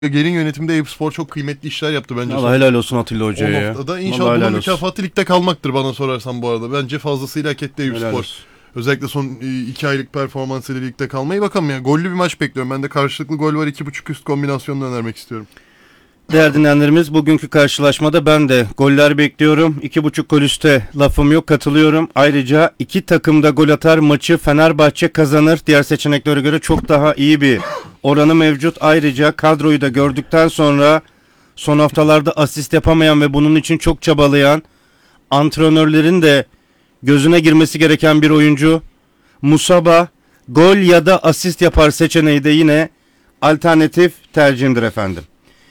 Gelin yönetimde Eyüpspor çok kıymetli işler yaptı bence. Allah helal olsun Atilla Hoca'ya ya. O noktada inşallah bunun mükafatı ligde kalmaktır bana sorarsan bu arada. Bence fazlasıyla hak etti Eyüpspor. Özellikle son 2 aylık performansıyla ligde kalmayı. Bakalım ya, gollü bir maç bekliyorum. Ben de karşılıklı gol var, 2.5 üst kombinasyonunu önermek istiyorum. Değerli dinleyenlerimiz, bugünkü karşılaşmada ben de goller bekliyorum. 2.5 gol üste lafım yok, katılıyorum. Ayrıca iki takım da gol atar, maçı Fenerbahçe kazanır. Diğer seçeneklere göre çok daha iyi bir oranı mevcut. Ayrıca kadroyu da gördükten sonra son haftalarda asist yapamayan ve bunun için çok çabalayan antrenörlerin de gözüne girmesi gereken bir oyuncu Musaba, gol ya da asist yapar seçeneği de yine alternatif tercihimdir efendim.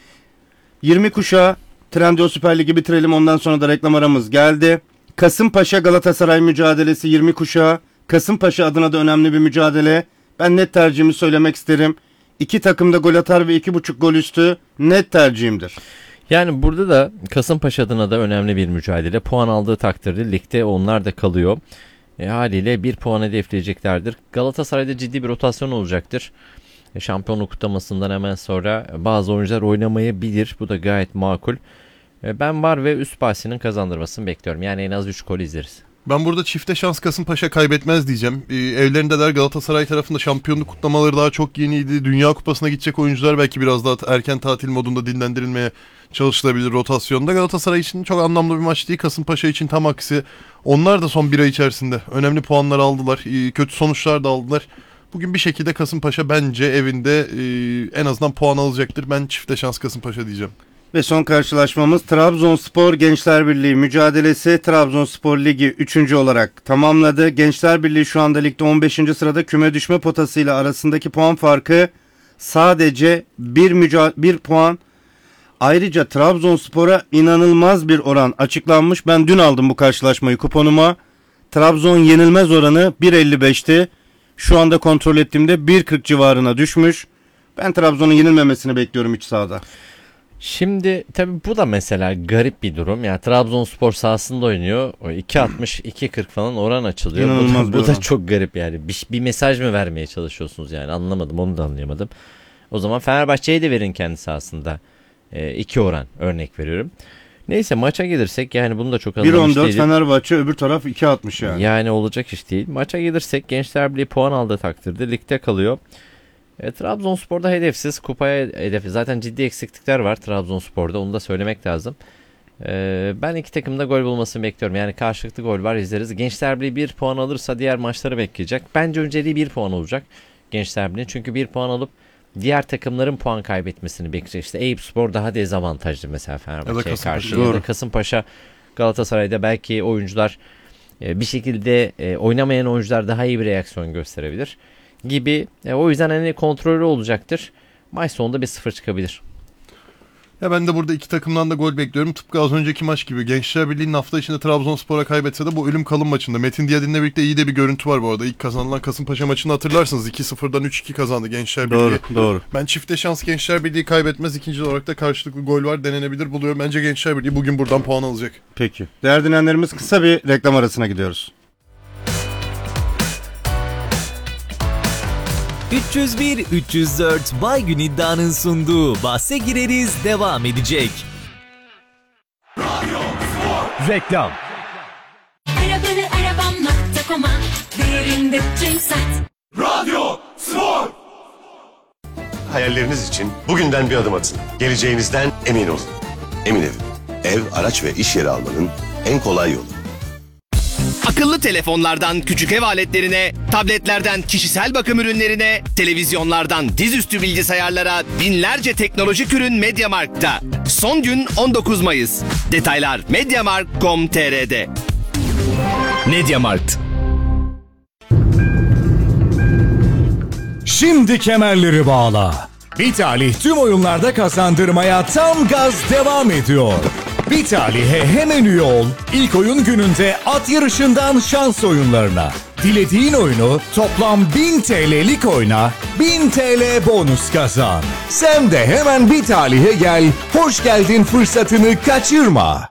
20 kuşağı Trendyol Süper Ligi bitirelim, ondan sonra da reklam aramız geldi. Kasımpaşa Galatasaray mücadelesi 20 kuşağı. Kasımpaşa adına da önemli bir mücadele. Ben net tercihimi söylemek isterim. İki takım da gol atar ve 2.5 gol üstü net tercihimdir. Yani burada da Kasımpaşa adına da önemli bir mücadele. Puan aldığı takdirde ligde onlar da kalıyor. Haliyle bir puan hedefleyeceklerdir. Galatasaray'da ciddi bir rotasyon olacaktır. Şampiyonluk kutlamasından hemen sonra bazı oyuncular oynamayabilir. Bu da gayet makul. Ben var ve üst bahsinin kazandırmasını bekliyorum. Yani en az 3 gol izleriz. Ben burada çifte şans Kasımpaşa kaybetmez diyeceğim. Evlerindeler, Galatasaray tarafında şampiyonluk kutlamaları daha çok yeniydi. Dünya Kupası'na gidecek oyuncular belki biraz daha erken tatil modunda dinlendirilmeye çalışılabilir rotasyonda. Galatasaray için çok anlamlı bir maç değil. Kasımpaşa için tam aksi. Onlar da son bir ay içerisinde önemli puanlar aldılar. Kötü sonuçlar da aldılar. Bugün bir şekilde Kasımpaşa bence evinde en azından puan alacaktır. Ben çifte şans Kasımpaşa diyeceğim. Ve son karşılaşmamız Trabzonspor Gençler Birliği mücadelesi. Trabzonspor Ligi 3. olarak tamamladı. Gençler Birliği şu anda ligde 15. sırada, küme düşme potasıyla arasındaki puan farkı sadece bir puan. Ayrıca Trabzonspor'a inanılmaz bir oran açıklanmış. Ben dün aldım bu karşılaşmayı kuponuma. Trabzon yenilmez oranı 1.55'ti. Şu anda kontrol ettiğimde 1.40 civarına düşmüş. Ben Trabzon'un yenilmemesini bekliyorum iç sahada. Şimdi tabii bu da mesela garip bir durum. Yani Trabzonspor sahasında oynuyor. 2.60 2.40 falan oran açılıyor. Bu da çok garip yani. Bir mesaj mı vermeye çalışıyorsunuz yani? Anlamadım, onu da anlayamadım. O zaman Fenerbahçe'ye de verin kendi sahasında. 2 oran örnek veriyorum. Neyse, maça gelirsek yani bunu da çok anlamış değilim. 1.14 Fenerbahçe, öbür taraf 2.60 yani. Yani olacak iş değil. Maça gelirsek Gençler Birliği puan aldığı takdirde ligde kalıyor. Trabzonspor'da hedefsiz, kupaya hedefi. Zaten ciddi eksiklikler var Trabzonspor'da, onu da söylemek lazım. Ben iki takımda gol bulmasını bekliyorum. Yani karşılıklı gol var, izleriz. Gençler Birliği 1 puan alırsa diğer maçları bekleyecek. Bence önceliği 1 puan olacak Gençler Birliği. Çünkü 1 puan alıp diğer takımların puan kaybetmesini bekleyecek. İşte Eyüpspor daha dezavantajlı mesela Fenerbahçe'ye karşı. Ya da Kasımpaşa, Galatasaray'da belki oyuncular bir şekilde oynamayan oyuncular daha iyi bir reaksiyon gösterebilir gibi. O yüzden hani kontrollü olacaktır. Maç sonunda 1-0 çıkabilir. Ya ben de burada iki takımdan da gol bekliyorum. Tıpkı az önceki maç gibi. Gençler Birliği'nin hafta içinde Trabzonspor'a kaybetse de bu ölüm kalım maçında Metin Diyadin'le birlikte iyi de bir görüntü var bu arada. İlk kazanılan Kasımpaşa maçını hatırlarsınız. 2-0'dan 3-2 kazandı Gençler Birliği. Doğru. Ben çifte şans Gençler Birliği kaybetmez. İkinci olarak da karşılıklı gol var, denenebilir buluyorum. Bence Gençler Birliği bugün buradan puan alacak. Peki. Değerli dinleyenlerimiz, kısa bir reklam arasına gidiyoruz. 301-304 Baygün İddia'nın sunduğu Bahse Gireriz devam edecek. Reklam. Arabanı arabam.com'a değerinde Cemsat. Radyo Spor. Hayalleriniz için bugünden bir adım atın. Geleceğinizden emin olun. Emin Ev. Ev, araç ve iş yeri almanın en kolay yolu. Akıllı telefonlardan küçük ev aletlerine, tabletlerden kişisel bakım ürünlerine, televizyonlardan dizüstü bilgisayarlara binlerce teknolojik ürün MediaMarkt'ta. Son gün 19 Mayıs. Detaylar mediamarkt.com.tr'de. MediaMarkt. Şimdi kemerleri bağla. Bitalih tüm oyunlarda kazandırmaya tam gaz devam ediyor. Bitalih'e hemen üye ol. İlk oyun gününde at yarışından şans oyunlarına. Dilediğin oyunu toplam 1000 TL'lik oyna, 1000 TL bonus kazan. Sen de hemen Bitalih'e gel, hoş geldin fırsatını kaçırma.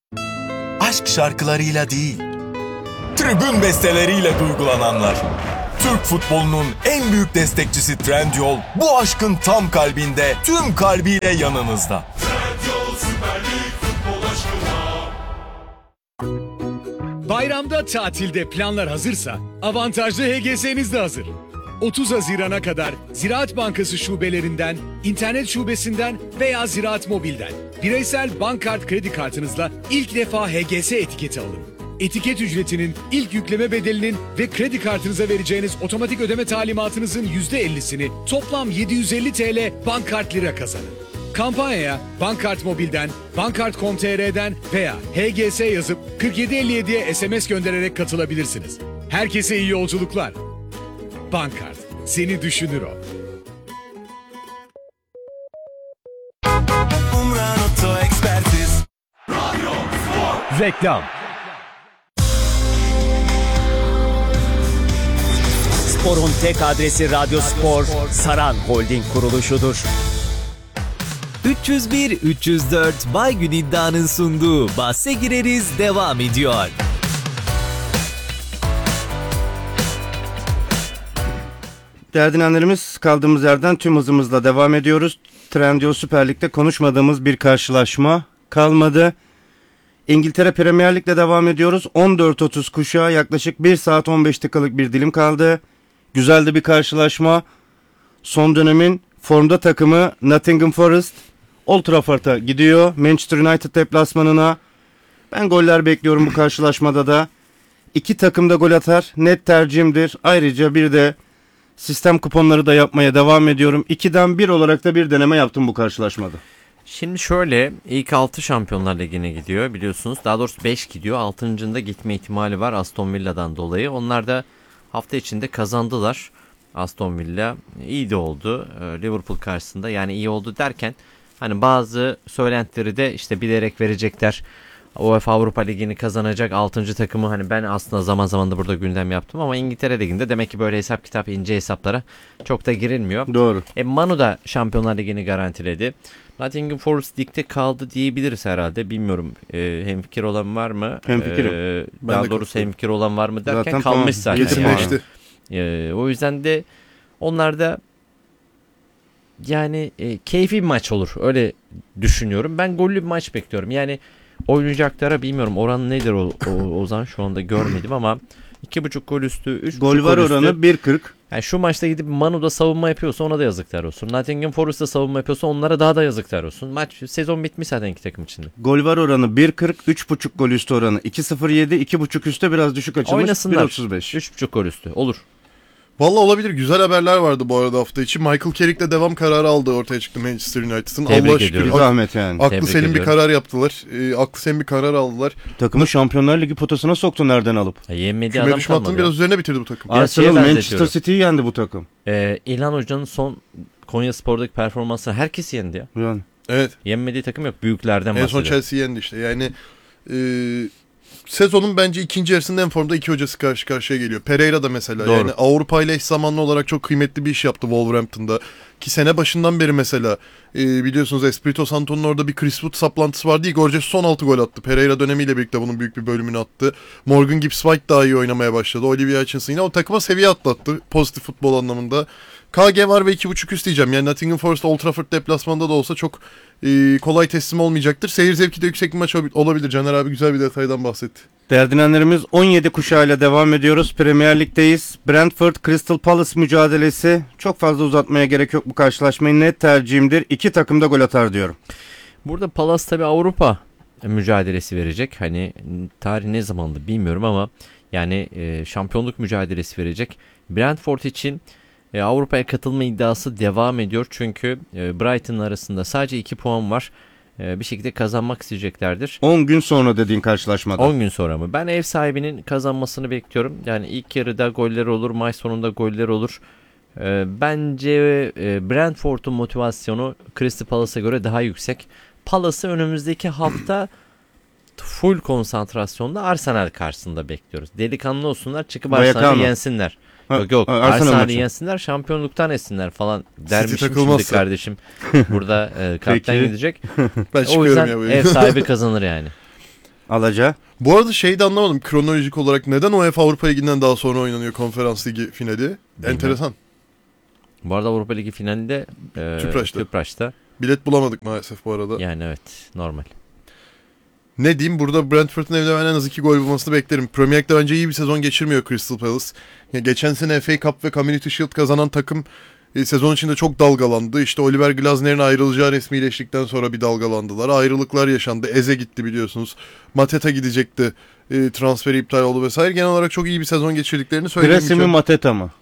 Aşk şarkılarıyla değil, tribün besteleriyle duygulananlar. Türk futbolunun en büyük destekçisi Trendyol bu aşkın tam kalbinde tüm kalbiyle yanınızda. Bayramda tatilde planlar hazırsa avantajlı HGS'niz de hazır. 30 Haziran'a kadar Ziraat Bankası şubelerinden, internet şubesinden veya Ziraat Mobil'den bireysel bankkart kredi kartınızla ilk defa HGS etiketi alın. Etiket ücretinin, ilk yükleme bedelinin ve kredi kartınıza vereceğiniz otomatik ödeme talimatınızın %50'sini toplam 750 TL Bankkart Lira kazanın. Kampanyaya Bankkart Mobil'den, Bankkart.com.tr'den veya HGS yazıp 4757'ye SMS göndererek katılabilirsiniz. Herkese iyi yolculuklar. Bankkart, seni düşünür o. Reklam. Spor'un tek adresi Radyo Spor, Saran Holding kuruluşudur. 301-304 Baygün İddia'nın sunduğu Bahse Gireriz devam ediyor. Değerli dinleyenlerimiz, kaldığımız yerden tüm hızımızla devam ediyoruz. Trendyol Süper Lig'de konuşmadığımız bir karşılaşma kalmadı. İngiltere Premier Lig'de devam ediyoruz. 14.30 kuşağı, yaklaşık 1 saat 15 dakikalık bir dilim kaldı. Güzeldi bir karşılaşma. Son dönemin formda takımı Nottingham Forest Old Trafford'a gidiyor. Manchester United deplasmanına. Ben goller bekliyorum bu karşılaşmada da. İki takım da gol atar. Net tercihimdir. Ayrıca bir de sistem kuponları da yapmaya devam ediyorum. 2'den 1 olarak da bir deneme yaptım bu karşılaşmada. Şimdi şöyle, ilk 6 Şampiyonlar Ligi'ne gidiyor biliyorsunuz. Daha doğrusu 5 gidiyor. 6.'ında gitme ihtimali var Aston Villa'dan dolayı. Onlar da hafta içinde kazandılar. Aston Villa iyi de oldu Liverpool karşısında. Yani iyi oldu derken hani bazı söylentileri de işte bilerek verecekler. UEFA Avrupa Ligi'ni kazanacak 6. takımı, hani ben aslında zaman zaman da burada gündem yaptım ama İngiltere Ligi'nde demek ki böyle hesap kitap, ince hesaplara çok da girilmiyor. Doğru. Manu da Şampiyonlar Ligi'ni garantiledi. Nottingham Forest ligde kaldı diyebiliriz herhalde. Bilmiyorum, hemfikir olan var mı? Hemfikirim. Daha doğrusu hemfikir olan var mı derken Zaten kalmış tamam. zaten. Geçti. O yüzden de onlar da yani keyifli bir maç olur. Öyle düşünüyorum. Ben gollü bir maç bekliyorum. Yani oynayacaklara bilmiyorum. Oran nedir Ozan, şu anda görmedim ama 2.5 gol üstü, 3.5 Gol var gol üstü. oranı 1.40. Yani şu maçta gidip Manu'da savunma yapıyorsa ona da yazıklar olsun. Nottingham Forest'ta savunma yapıyorsa onlara daha da yazıklar olsun. Maç, sezon bitmiş zaten iki takım içinde. Gol var oranı 1.40, 3.5 gol üstü oranı 2.07, 2.5 üstte biraz düşük açılmış. Oynasınlar. 1.35. 3.5 gol üstü olur. Valla olabilir. Güzel haberler vardı bu arada hafta içi. Michael Carrick'le devam kararı aldığı ortaya çıktı Manchester United'ın. Tebrik Allah şükür. ediyorum. Bir zahmet yani. Aklı Tebrik selim bir ediyorum. karar yaptılar. Aklı selim bir karar aldılar. Takımı Şampiyonlar Ligi potasına soktu nereden alıp. Yenmediği Küme adam düşme hattının kalmadı. biraz üzerine bitirdi bu takım. Biraz şeye Arsenal benzetiyorum. Manchester City'yi yendi bu takım. İlhan Hoca'nın son Konyaspor'daki performansını herkes yendi ya. Yani. Evet. Yenmediği takım yok. Büyüklerden En son bahsediyorum. Chelsea yendi işte. Yani sezonun bence ikinci yarısında en formda iki hocası karşı karşıya geliyor. Pereira da mesela. Doğru. Yani Avrupa ile eş zamanlı olarak çok kıymetli bir iş yaptı Wolverhampton'da. Ki sene başından beri mesela biliyorsunuz Espirito Santo'nun orada bir Chris Wood saplantısı vardı. Igor Jesus son 6 gol attı. Pereira dönemiyle birlikte bunun büyük bir bölümünü attı. Morgan Gibbs-White daha iyi oynamaya başladı. Olivia Hutchinson yine o takıma seviye atlattı. Pozitif futbol anlamında. KG var ve 2.5 üst diyeceğim. Yani Nottingham Forest Old Trafford deplasmanda da olsa çok kolay teslim olmayacaktır. Seyir zevki de yüksek bir maç olabilir. Caner abi güzel bir detaydan bahsetti. Değerli dinleyenlerimiz, 17 kuşağıyla devam ediyoruz. Premier Lig'deyiz. Brentford Crystal Palace mücadelesi. Çok fazla uzatmaya gerek yok bu karşılaşmayı. Net tercihimdir. İki takım da gol atar diyorum. Burada Palace tabii Avrupa mücadelesi verecek. Hani tarih ne zamandı bilmiyorum ama yani şampiyonluk mücadelesi verecek. Brentford için Avrupa'ya katılma iddiası devam ediyor. Çünkü Brighton arasında sadece 2 puan var. Bir şekilde kazanmak isteyeceklerdir. 10 gün sonra dediğin karşılaşmada. 10 gün sonra mı? Ben ev sahibinin kazanmasını bekliyorum. Yani ilk yarıda goller olur, maç sonunda goller olur. Bence Brentford'un motivasyonu Crystal Palace'a göre daha yüksek. Palace'ı önümüzdeki hafta full konsantrasyonda Arsenal karşısında bekliyoruz. Delikanlı olsunlar, çıkıp Arsenal'i yensinler. Yok Arsenal'i yensinler, şampiyonluktan etsinler falan dermişim şimdi kardeşim. Burada kalpten gidecek. Ben o yüzden ev sahibi kazanır yani. alacağı. Bu arada şeyi de anlamadım kronolojik olarak neden UEFA Avrupa Ligi'nden daha sonra oynanıyor Konferans Ligi finali? Enteresan. Bu arada Avrupa Ligi finalinde Tüpraş'ta. Bilet bulamadık maalesef bu arada. Yani evet, normal. Ne diyeyim, burada Brentford'un evde ben en az 2 gol bulmasını beklerim. Premier Lig'de bence iyi bir sezon geçirmiyor Crystal Palace. Yani geçen sene FA Cup ve Community Shield kazanan takım sezon içinde çok dalgalandı. İşte Oliver Glasner'in ayrılacağı resmileştikten sonra bir dalgalandılar. Ayrılıklar yaşandı. Eze gitti biliyorsunuz. Mateta gidecekti. Transferi iptal oldu vesaire. Genel olarak çok iyi bir sezon geçirdiklerini Girassi mi söyleyemeyeceğim. Mateta mı?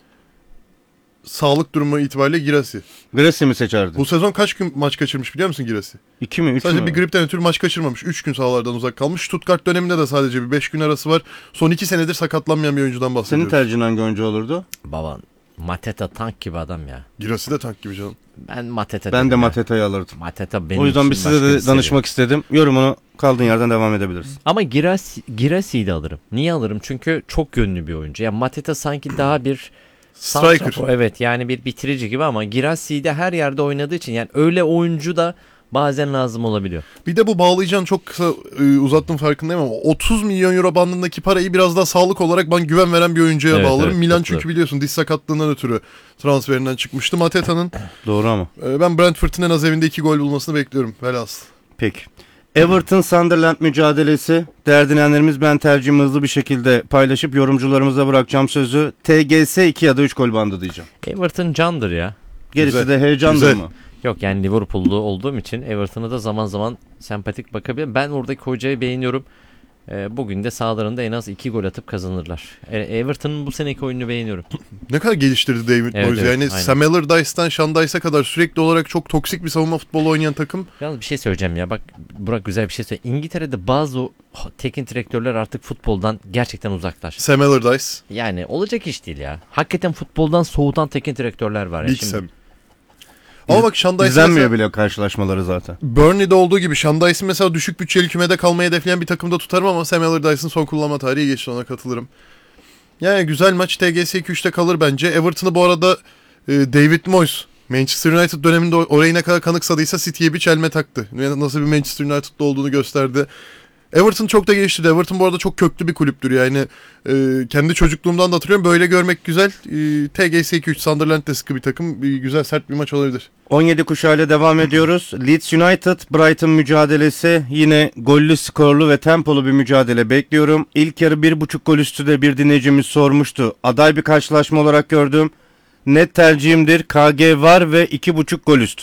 Sağlık durumu itibariyle Girassi. Girassi mi seçerdin? Bu sezon kaç gün maç kaçırmış biliyor musun Girassi? 2 mi 3 Sadece mü? bir gripten ötürü maç kaçırmamış. 3 gün sahalardan uzak kalmış. Stuttgart döneminde de sadece bir 5 gün arası var. Son 2 senedir sakatlanmayan bir oyuncudan Senin bahsediyoruz. tercihin hangi oyuncu olurdu? Baban Mateta tank gibi adam ya. Girassi de tank gibi canım. Ben Mateta Ben dedim de ya. Mateta'yı alırdım. Mateta benim O yüzden için biz size başka bir de danışmak istedim. Yorumunu kaldığın yerden devam edebiliriz. Ama Girasi'yi de alırım. Niye alırım? Çünkü çok yönlü bir oyuncu. Ya Mateta sanki daha bir Striker. santrafor, evet yani bir bitirici gibi ama Girasi de her yerde oynadığı için yani öyle oyuncu da bazen lazım olabiliyor. Bir de bu bağlayacağın çok kısa uzattım farkındayım ama 30 milyon euro bandındaki parayı biraz daha sağlık olarak ben güven veren bir oyuncuya Evet, bağlarım. evet, Milan katılıyorum. çünkü biliyorsun diz sakatlığından ötürü transferinden çıkmıştı. Mateta'nın Doğru ama. ben Brentford'un en az evinde 2 gol bulmasını bekliyorum. Velhasıl. Peki. Everton Sunderland mücadelesi. Değerli dinleyenlerimiz, ben tercihimi hızlı bir şekilde paylaşıp yorumcularımıza bırakacağım sözü. TGS 2 ya da 3 gol bandı diyeceğim. Everton candır ya. Gerisi Güzel. de heyecandır Güzel. mı? Yok yani Liverpool'lu olduğum için Everton'a da zaman zaman sempatik bakabilirim. Ben oradaki hocayı beğeniyorum. Bugün de sahalarında en az 2 gol atıp kazanırlar. Everton'un bu seneki oyununu beğeniyorum. Ne kadar geliştirdi David Evet, Moyes. evet, Yani aynen. Sam Allardyce'dan Sean Dyche'a kadar sürekli olarak çok toksik bir savunma futbolu oynayan takım. Yalnız bir şey söyleyeceğim ya. Bak Burak güzel bir şey söyledi. İngiltere'de bazı teknik direktörler artık futboldan gerçekten uzaklar. Sam Allardyce. Yani olacak iş değil ya. Hakikaten futboldan soğutan teknik direktörler var ya. Big Şimdi, Sam. Ama bak Sean Dyche İzlenmiyor mesela bile karşılaşmaları zaten. Burnley'de olduğu gibi Sean Dyche'in mesela düşük bütçeli kümede kalmayı hedefleyen bir takımda tutarım ama Sam Allardyce'ın son kullanma tarihi geçti, ona katılırım. Yani güzel maç, TGS 2-3'te kalır bence. Everton'ı bu arada David Moyes Manchester United döneminde orayı ne kadar kanıksadıysa City'ye bir çelme taktı. Nasıl bir Manchester United'da olduğunu gösterdi. Everton çok da geliştirdi. Everton bu arada çok köklü bir kulüptür yani. Kendi çocukluğumdan da hatırlıyorum. Böyle görmek güzel. TGS 2-3 Sunderland de sıkı bir takım. Güzel sert bir maç olabilir. 17 kuşağıyla devam ediyoruz. Leeds United Brighton mücadelesi, yine gollü, skorlu ve tempolu bir mücadele bekliyorum. İlk yarı 1.5 gol üstü de bir dinleyicimiz sormuştu. Aday bir karşılaşma olarak gördüm. Net tercihimdir. KG var ve 2.5 gol üstü.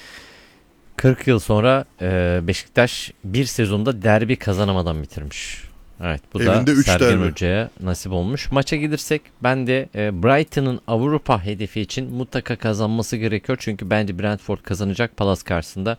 40 yıl sonra Beşiktaş bir sezonda derbi kazanamadan bitirmiş. Evet, bu Evinde da üç Sergen derbi. Hoca'ya nasip olmuş. Maça gelirsek ben de Brighton'ın Avrupa hedefi için mutlaka kazanması gerekiyor. Çünkü bence Brentford kazanacak Palace karşısında.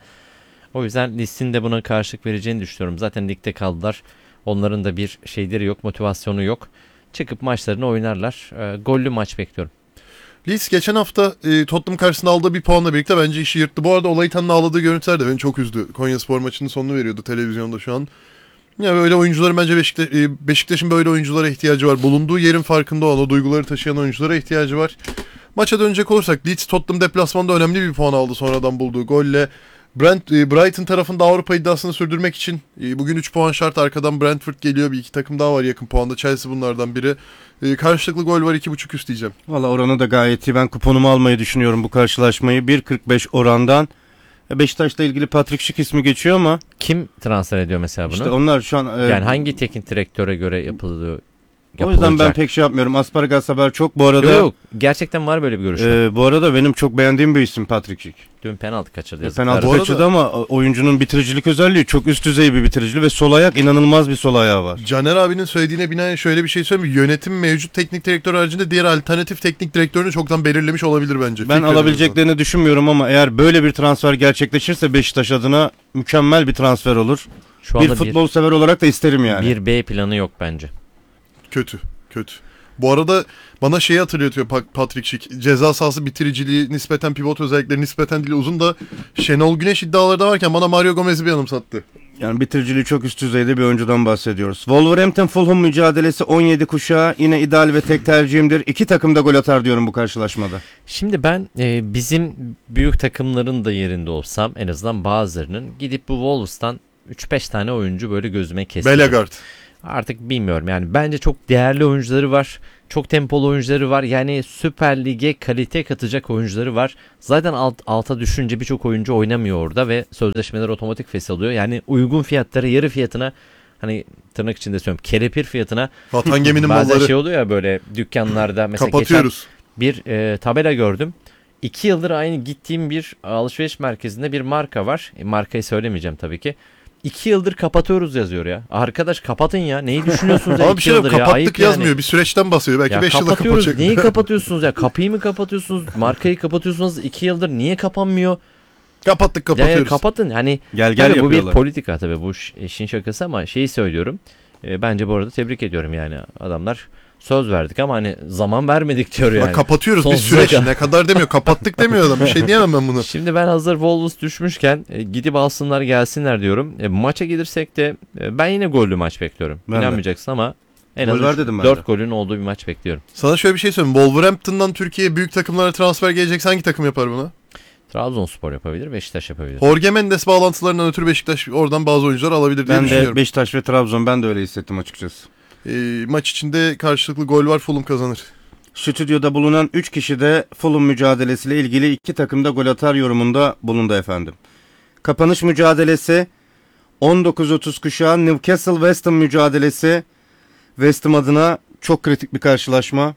O yüzden Leeds'in de buna karşılık vereceğini düşünüyorum. Zaten ligde kaldılar. Onların da bir şeyleri yok, motivasyonu yok. Çıkıp maçlarını oynarlar. Gollü maç bekliyorum. Leeds geçen hafta Tottenham karşısında aldığı bir puanla birlikte bence işi yırttı. Bu arada Olaytan'ın ağladığı görüntüler de beni çok üzdü. Konyaspor maçının sonunu veriyordu televizyonda şu an. Ya böyle oyuncuların bence Beşiktaş'ın böyle oyunculara ihtiyacı var. Bulunduğu yerin farkında olan, o duyguları taşıyan oyunculara ihtiyacı var. Maça dönecek olursak Leeds Tottenham deplasmanda önemli bir puan aldı sonradan bulduğu golle. Brighton tarafında Avrupa iddiasını sürdürmek için bugün 3 puan şart, arkadan Brentford geliyor. Bir iki takım daha var yakın puanda. Chelsea bunlardan biri. Karşılıklı gol var, 2.5 üst diyeceğim. Valla oranı da gayet iyi. Ben kuponumu almayı düşünüyorum bu karşılaşmayı. 1.45 orandan. Beşiktaş'la ilgili Patrick Schick ismi geçiyor ama Kim transfer ediyor mesela bunu? işte onlar şu an... Yani hangi teknik direktöre göre yapılıyor? O yüzden ben pek şey yapmıyorum. Asparagas haber çok. Bu arada Yok, gerçekten var böyle bir görüş. bu arada benim çok beğendiğim bir isim Patrick Schick. Dün penaltı kaçırdı. yazıklar Penaltı olsun. kaçırdı ama oyuncunun bitiricilik özelliği çok üst düzey bir bitiriciliği ve sol ayak, inanılmaz bir sol ayağı var. Caner abinin söylediğine binaen şöyle bir şey söyleyeyim. Yönetim mevcut teknik direktör haricinde diğer alternatif teknik direktörünü çoktan belirlemiş olabilir bence. Ben Fikrim alabileceklerini düşünmüyorum ama eğer böyle bir transfer gerçekleşirse Beşiktaş adına mükemmel bir transfer olur. Şu Bir anda futbol sever olarak da isterim yani. bir B planı yok bence. Kötü. Bu arada bana şeyi hatırlatıyor Patrick Schick. Ceza sahası bitiriciliği, nispeten pivot özellikleri, nispeten dili uzun da Şenol Güneş iddiaları da varken bana Mario Gomez'i bir anımsattı. Yani bitiriciliği çok üst düzeyde bir oyuncudan bahsediyoruz. Wolverhampton Fulham mücadelesi, 17 kuşağı, yine ideal ve tek tercihimdir. İki takım da gol atar diyorum bu karşılaşmada. Şimdi ben bizim büyük takımların da yerinde olsam en azından bazılarının gidip bu Wolves'tan 3-5 tane oyuncu böyle gözüme kesti. Bellegarde. Artık bilmiyorum yani bence çok değerli oyuncuları var. Çok tempolu oyuncuları var. Yani Süper Lig'e kalite katacak oyuncuları var. Zaten alta düşünce birçok oyuncu oynamıyor orada ve sözleşmeler otomatik fesoluyor. Yani uygun fiyatlara, yarı fiyatına, hani tırnak içinde söylüyorum, kelepir fiyatına Vatan geminin bazen malları. şey oluyor ya böyle dükkanlarda mesela Kapatıyoruz. bir tabela gördüm. 2 yıldır aynı gittiğim bir alışveriş merkezinde bir marka var. Markayı söylemeyeceğim tabii ki. 2 yıldır kapatıyoruz yazıyor ya. Arkadaş kapatın ya. Neyi düşünüyorsunuz ya Ama bir 2 şey yok, yıldır ya? kapattık Ayıp yazmıyor. yani. Bir süreçten bahsediyor. Belki Ya 5 yılda kapatıyoruz. kapatacak. Neyi kapatıyorsunuz ya? Kapıyı mı kapatıyorsunuz? Markayı kapatıyorsunuz. 2 yıldır niye kapanmıyor? Kapattık Ya kapatıyoruz. kapatın. Yani Gel tabii bu bir yapıyorlar. politika tabii, bu işin şakası ama şeyi söylüyorum. Bence bu arada tebrik ediyorum yani. Adamlar söz verdik ama hani zaman vermedik diyor Ya yani. kapatıyoruz bir Sonsuza süreç. kadar. Ne kadar demiyor. Kapattık demiyor adam. Bir şey diyemem ben buna. Şimdi ben hazır Wolves düşmüşken gidip alsınlar gelsinler diyorum. Maça gelirsek de ben yine gollü maç bekliyorum. Ben de. İnanmayacaksın ama en Gol var az dedim ben 4 de. golün olduğu bir maç bekliyorum. Sana şöyle bir şey söyleyeyim. Wolverhampton'dan Türkiye'ye büyük takımlara transfer gelecekse hangi takım yapar bunu? Trabzonspor yapabilir, Beşiktaş yapabilir. Jorge Mendes bağlantılarından ötürü Beşiktaş oradan bazı oyuncular alabilir diye Ben de düşünüyorum. Beşiktaş ve Trabzon, ben de öyle hissettim açıkçası. Maç içinde karşılıklı gol var. Fulham kazanır. Stüdyoda bulunan 3 kişi de Fulham mücadelesiyle ilgili 2 takımda gol atar yorumunda bulundu efendim. Kapanış mücadelesi 19.30 kuşağı Newcastle West Ham mücadelesi. West Ham adına çok kritik bir karşılaşma.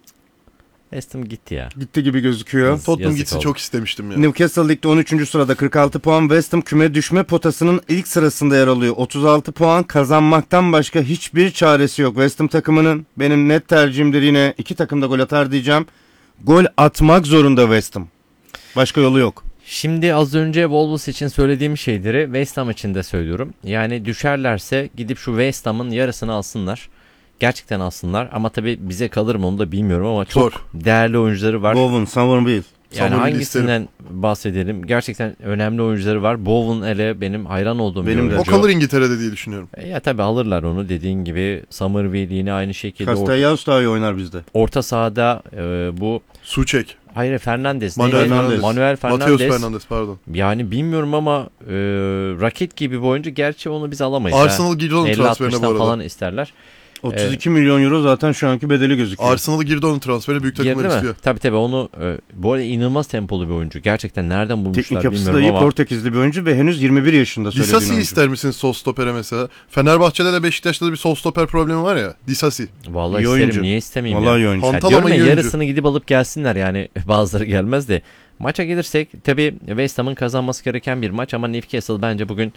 West Ham gitti ya. Gitti gibi gözüküyor. Tottenham Yazık gitsin oldu. çok istemiştim ya. Newcastle Lig'de 13. sırada 46 puan. West Ham küme düşme potasının ilk sırasında yer alıyor. 36 puan, kazanmaktan başka hiçbir çaresi yok. West Ham takımının, benim net tercihimdir, yine 2 takım da gol atar diyeceğim. Gol atmak zorunda West Ham. Başka yolu yok. Şimdi az önce Wolves için söylediğim şeyleri West Ham için de söylüyorum. Yani düşerlerse gidip şu West Ham'ın yarısını alsınlar. Gerçekten alsınlar ama tabii bize kalır mı onu da bilmiyorum ama çok Zor. değerli oyuncuları var. Bowen, Somerville. Yani Somerville'i hangisinden bahsedelim? Gerçekten önemli oyuncuları var. Bowen ele benim hayran olduğum Benim bir de. O oyuncu. kalır İngiltere'de diye düşünüyorum. Ya tabii alırlar onu, dediğin gibi. Somerville yine aynı şekilde. Castellanos daha iyi oynar bizde. Orta sahada bu Suçek. hayır Fernandes. Manuel neydi? Fernandes. Manuel Mateus Fernandes. Fernandes pardon. Yani bilmiyorum ama raket gibi bir oyuncu. Gerçi onu biz alamayız. Arsenal girdi onun transferine bu 50-60'tan arada. falan isterler. 32 milyon euro zaten şu anki bedeli gözüküyor. Arsenal girdi onun transferine. Büyük takımlar Girdi mi? istiyor. Tabii onu bu arada inanılmaz tempolu bir oyuncu. Gerçekten nereden bulmuşlar Teknik yapısı da bilmiyorum iyi, ama. Portekizli bir oyuncu ve henüz 21 yaşında söylediğin Disasi oyuncu. ister misiniz sol stopere mesela? Fenerbahçe'de de Beşiktaş'ta da bir sol stoper problemi var ya. Disasi. Vallahi İyi isterim, oyuncu. niye istemeyeyim Vallahi ya. iyi oyuncu. Ya Hantal diyorum ama ya, iyi oyuncu. yarısını gidip alıp gelsinler yani. Bazıları gelmez de. Maça gelirsek tabii West Ham'ın kazanması gereken bir maç ama Newcastle bence bugün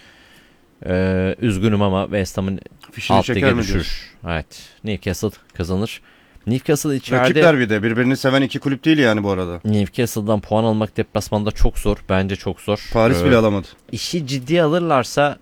üzgünüm ama West Ham'ın Fişini alt çeker lige mi düşür. diyorsun? Evet. Newcastle kazanır. Newcastle içeride, Rakipler bir de birbirini seven iki kulüp değil yani bu arada. Newcastle'dan puan almak deplasmanda çok zor. Bence çok zor. Paris bile alamadı. İşi ciddiye alırlarsa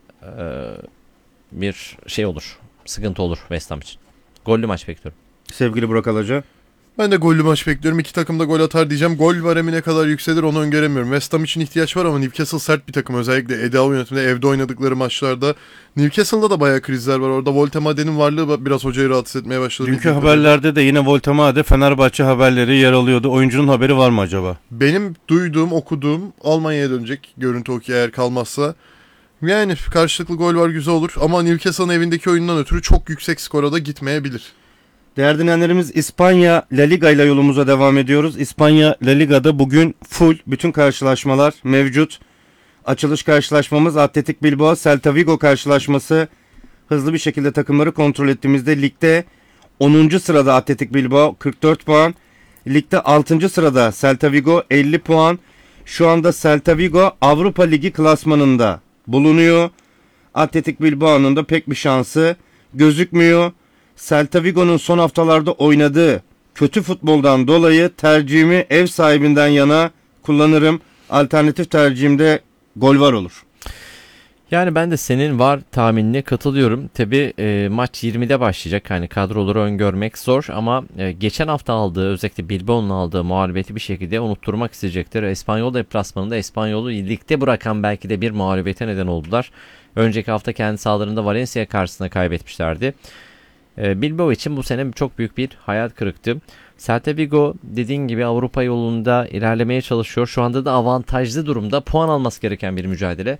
bir şey olur. Sıkıntı olur West Ham için. Gollü maç bekliyorum. Sevgili Burak Alaca. Ben de gollü maç bekliyorum. İki takım da gol atar diyeceğim. Gol varemi ne kadar yükselir onu öngöremiyorum. West Ham için ihtiyaç var ama Newcastle sert bir takım. Özellikle Eddie Howe yönetiminde evde oynadıkları maçlarda. Newcastle'da da bayağı krizler var. Orada Voltemade'nin varlığı biraz hocayı rahatsız etmeye başladı. Dünkü haberlerde de yine Voltemade Fenerbahçe haberleri yer alıyordu. Oyuncunun haberi var mı acaba? Benim duyduğum, okuduğum Almanya'ya dönecek. Görüntü o ki eğer kalmazsa. Yani karşılıklı gol var, güzel olur. Ama Newcastle'ın evindeki oyundan ötürü çok yüksek skora da gitmeyebilir. Değerli dinleyenlerimiz, İspanya La Liga ile yolumuza devam ediyoruz. İspanya La Liga'da bugün full bütün karşılaşmalar mevcut. Açılış karşılaşmamız Athletic Bilbao Celta Vigo karşılaşması. Hızlı bir şekilde takımları kontrol ettiğimizde ligde 10. sırada Athletic Bilbao 44 puan. Ligde 6. sırada Celta Vigo 50 puan. Şu anda Celta Vigo Avrupa Ligi klasmanında bulunuyor. Athletic Bilbao'nun da pek bir şansı gözükmüyor. Celta Vigo'nun son haftalarda oynadığı kötü futboldan dolayı tercihimi ev sahibinden yana kullanırım. Alternatif tercihimde gol var olur. Yani ben de senin var tahminine katılıyorum. Tabi maç 20'de başlayacak. Hani kadroları öngörmek zor ama geçen hafta aldığı, özellikle Bilbao'nun aldığı mağlubiyeti bir şekilde unutturmak isteyecektir. İspanyol deplasmanında İspanyol'u ligde bırakan belki de bir mağlubiyete neden oldular. Önceki hafta kendi sahalarında Valencia karşısında kaybetmişlerdi. Bilbao için bu sene çok büyük bir hayal kırıktı. Celta Vigo dediğin gibi Avrupa yolunda ilerlemeye çalışıyor. Şu anda da avantajlı durumda, puan alması gereken bir mücadele.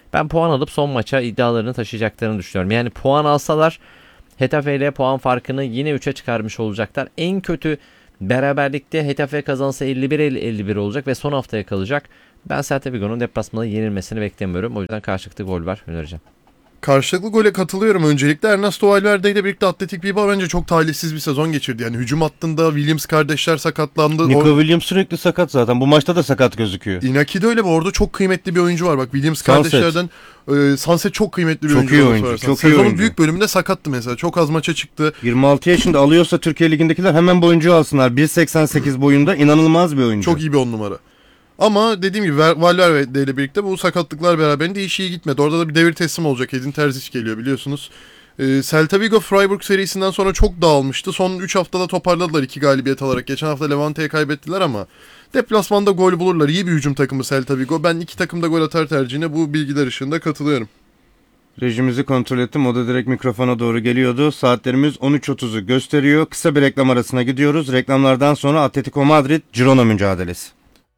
Ben puan alıp son maça iddialarını taşıyacaklarını düşünüyorum. Yani puan alsalar Hetafe ile puan farkını yine 3'e çıkarmış olacaklar. En kötü beraberlikte Hetafe kazansa 51-51 olacak ve son haftaya kalacak. Ben Celta Vigo'nun deplasmanda yenilmesini beklemiyorum. O yüzden karşılıklı gol var önereceğim. Karşılıklı gole katılıyorum. Öncelikle Ernesto Valverde ile birlikte Atletik Bilbao bence çok talihsiz bir sezon geçirdi. Yani hücum hattında Williams kardeşler sakatlandı. Nico Williams sürekli sakat zaten. Bu maçta da sakat gözüküyor. Inaki de öyle mi? Orada çok kıymetli bir oyuncu var. Bak Williams Sunset. kardeşlerden Sunset çok kıymetli bir Çok oyuncu. iyi bana oyuncu, sorarsan. çok iyi Sezonun oyuncu. büyük bölümünde sakattı mesela. Çok az maça çıktı. 26 yaşında alıyorsa Türkiye Ligi'ndekiler hemen bu oyuncuyu alsınlar. 1.88 boyunda inanılmaz bir oyuncu. Çok iyi bir 10 numara. Ama dediğim gibi Valverde ile birlikte bu sakatlıklar beraberinde iş iyi gitmedi. Orada da bir devir teslim olacak. Edin Terzic geliyor biliyorsunuz. Celta Vigo Freiburg serisinden sonra çok dağılmıştı. Son 3 haftada toparladılar 2 galibiyet alarak. Geçen hafta Levante'ye kaybettiler ama deplasmanda gol bulurlar. İyi bir hücum takımı Celta Vigo. Ben 2 takımda gol atar tercihine bu bilgiler ışığında katılıyorum. Rejimizi kontrol ettim. O da direkt mikrofona doğru geliyordu. Saatlerimiz 13.30'u gösteriyor. Kısa bir reklam arasına gidiyoruz. Reklamlardan sonra Atletico Madrid Girona mücadelesi.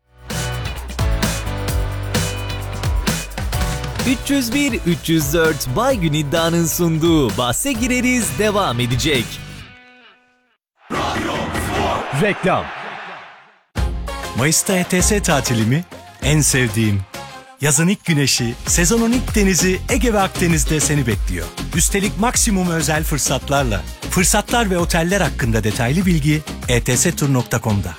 301-304 Baygün iddianın sunduğu Bahse Gireriz devam edecek. Reklam. Mayıs'ta ETS tatili mi? En sevdiğim. Yazın ilk güneşi, sezonun ilk denizi Ege ve Akdeniz'de seni bekliyor. Üstelik maksimum özel fırsatlarla. Fırsatlar ve oteller hakkında detaylı bilgi etstur.com'da.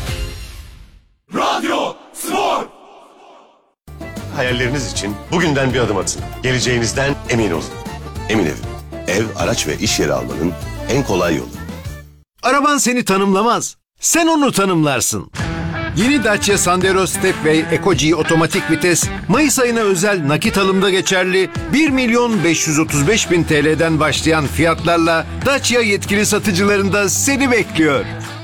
Hayalleriniz için bugünden bir adım atın. Geleceğinizden emin olun. Emin Evim. Ev, araç ve iş yeri almanın en kolay yolu. Araban seni tanımlamaz. Sen onu tanımlarsın. Yeni Dacia Sandero Stepway Eco-G otomatik vites Mayıs ayına özel nakit alımda geçerli 1.535.000 TL'den başlayan fiyatlarla Dacia yetkili satıcılarında seni bekliyor.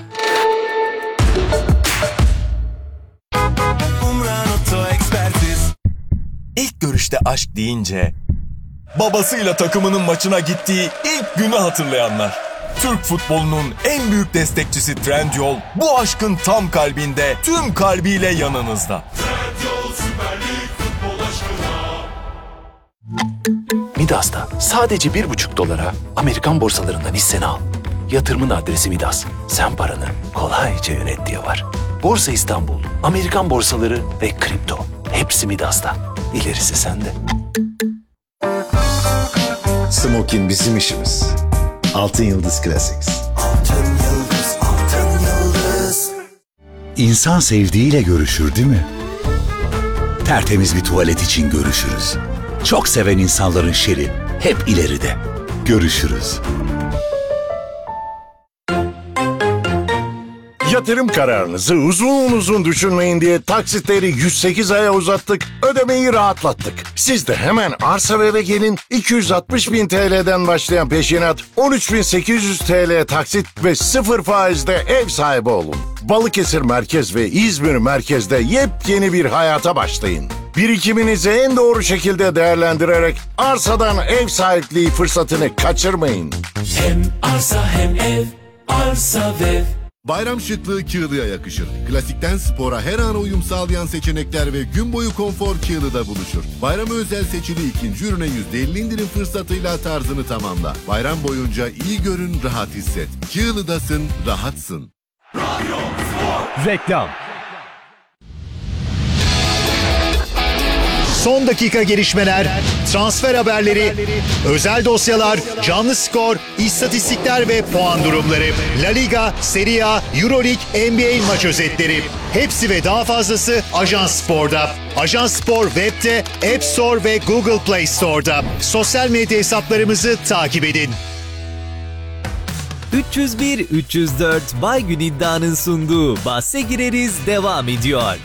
İlk görüşte aşk deyince babasıyla takımının maçına gittiği ilk günü hatırlayanlar. Türk futbolunun en büyük destekçisi Trendyol bu aşkın tam kalbinde, tüm kalbiyle yanınızda. Trendyol Süper Lig futbol aşkına. Midas'ta sadece $1,5 Amerikan borsalarından hisseni al. Yatırımın adresi Midas. Sen paranı kolayca yönet diye var. Borsa İstanbul, Amerikan borsaları ve kripto. Hepsi Midas'ta. İlerisi sende. Smokin bizim işimiz. Altın Yıldız Classics. Altın Yıldız, Altın Yıldız. İnsan sevdiğiyle görüşür değil mi? Tertemiz bir tuvalet için görüşürüz. Çok seven insanların şeri hep ileride. Görüşürüz. Yatırım kararınızı uzun düşünmeyin diye taksitleri 108 aya uzattık, ödemeyi rahatlattık. Siz de hemen arsa ve eve gelin, 260.000 TL'den başlayan peşinat, 13.800 TL taksit ve 0 faizde ev sahibi olun. Balıkesir Merkez ve İzmir Merkez'de yepyeni bir hayata başlayın. Birikiminizi en doğru şekilde değerlendirerek arsadan ev sahipliği fırsatını kaçırmayın. Hem arsa hem ev, arsa ve Bayram şıklığı Kığlı'ya yakışır. Klasikten spora her an uyum sağlayan seçenekler ve gün boyu konfor Kığlı'da buluşur. Bayrama özel seçili ikinci ürüne %50 indirim fırsatıyla tarzını tamamla. Bayram boyunca iyi görün, rahat hisset. Kığlı'dasın, rahatsın. Reklam. Son dakika gelişmeler, transfer haberleri, özel dosyalar, canlı skor, istatistikler ve puan durumları, La Liga, Serie A, Euroleague, NBA maç özetleri. Hepsi ve daha fazlası Ajans Spor'da. Ajans Spor web'te, App Store ve Google Play Store'da. Sosyal medya hesaplarımızı takip edin. 301-304 Baygün iddianın sunduğu Bahse Gireriz devam ediyor.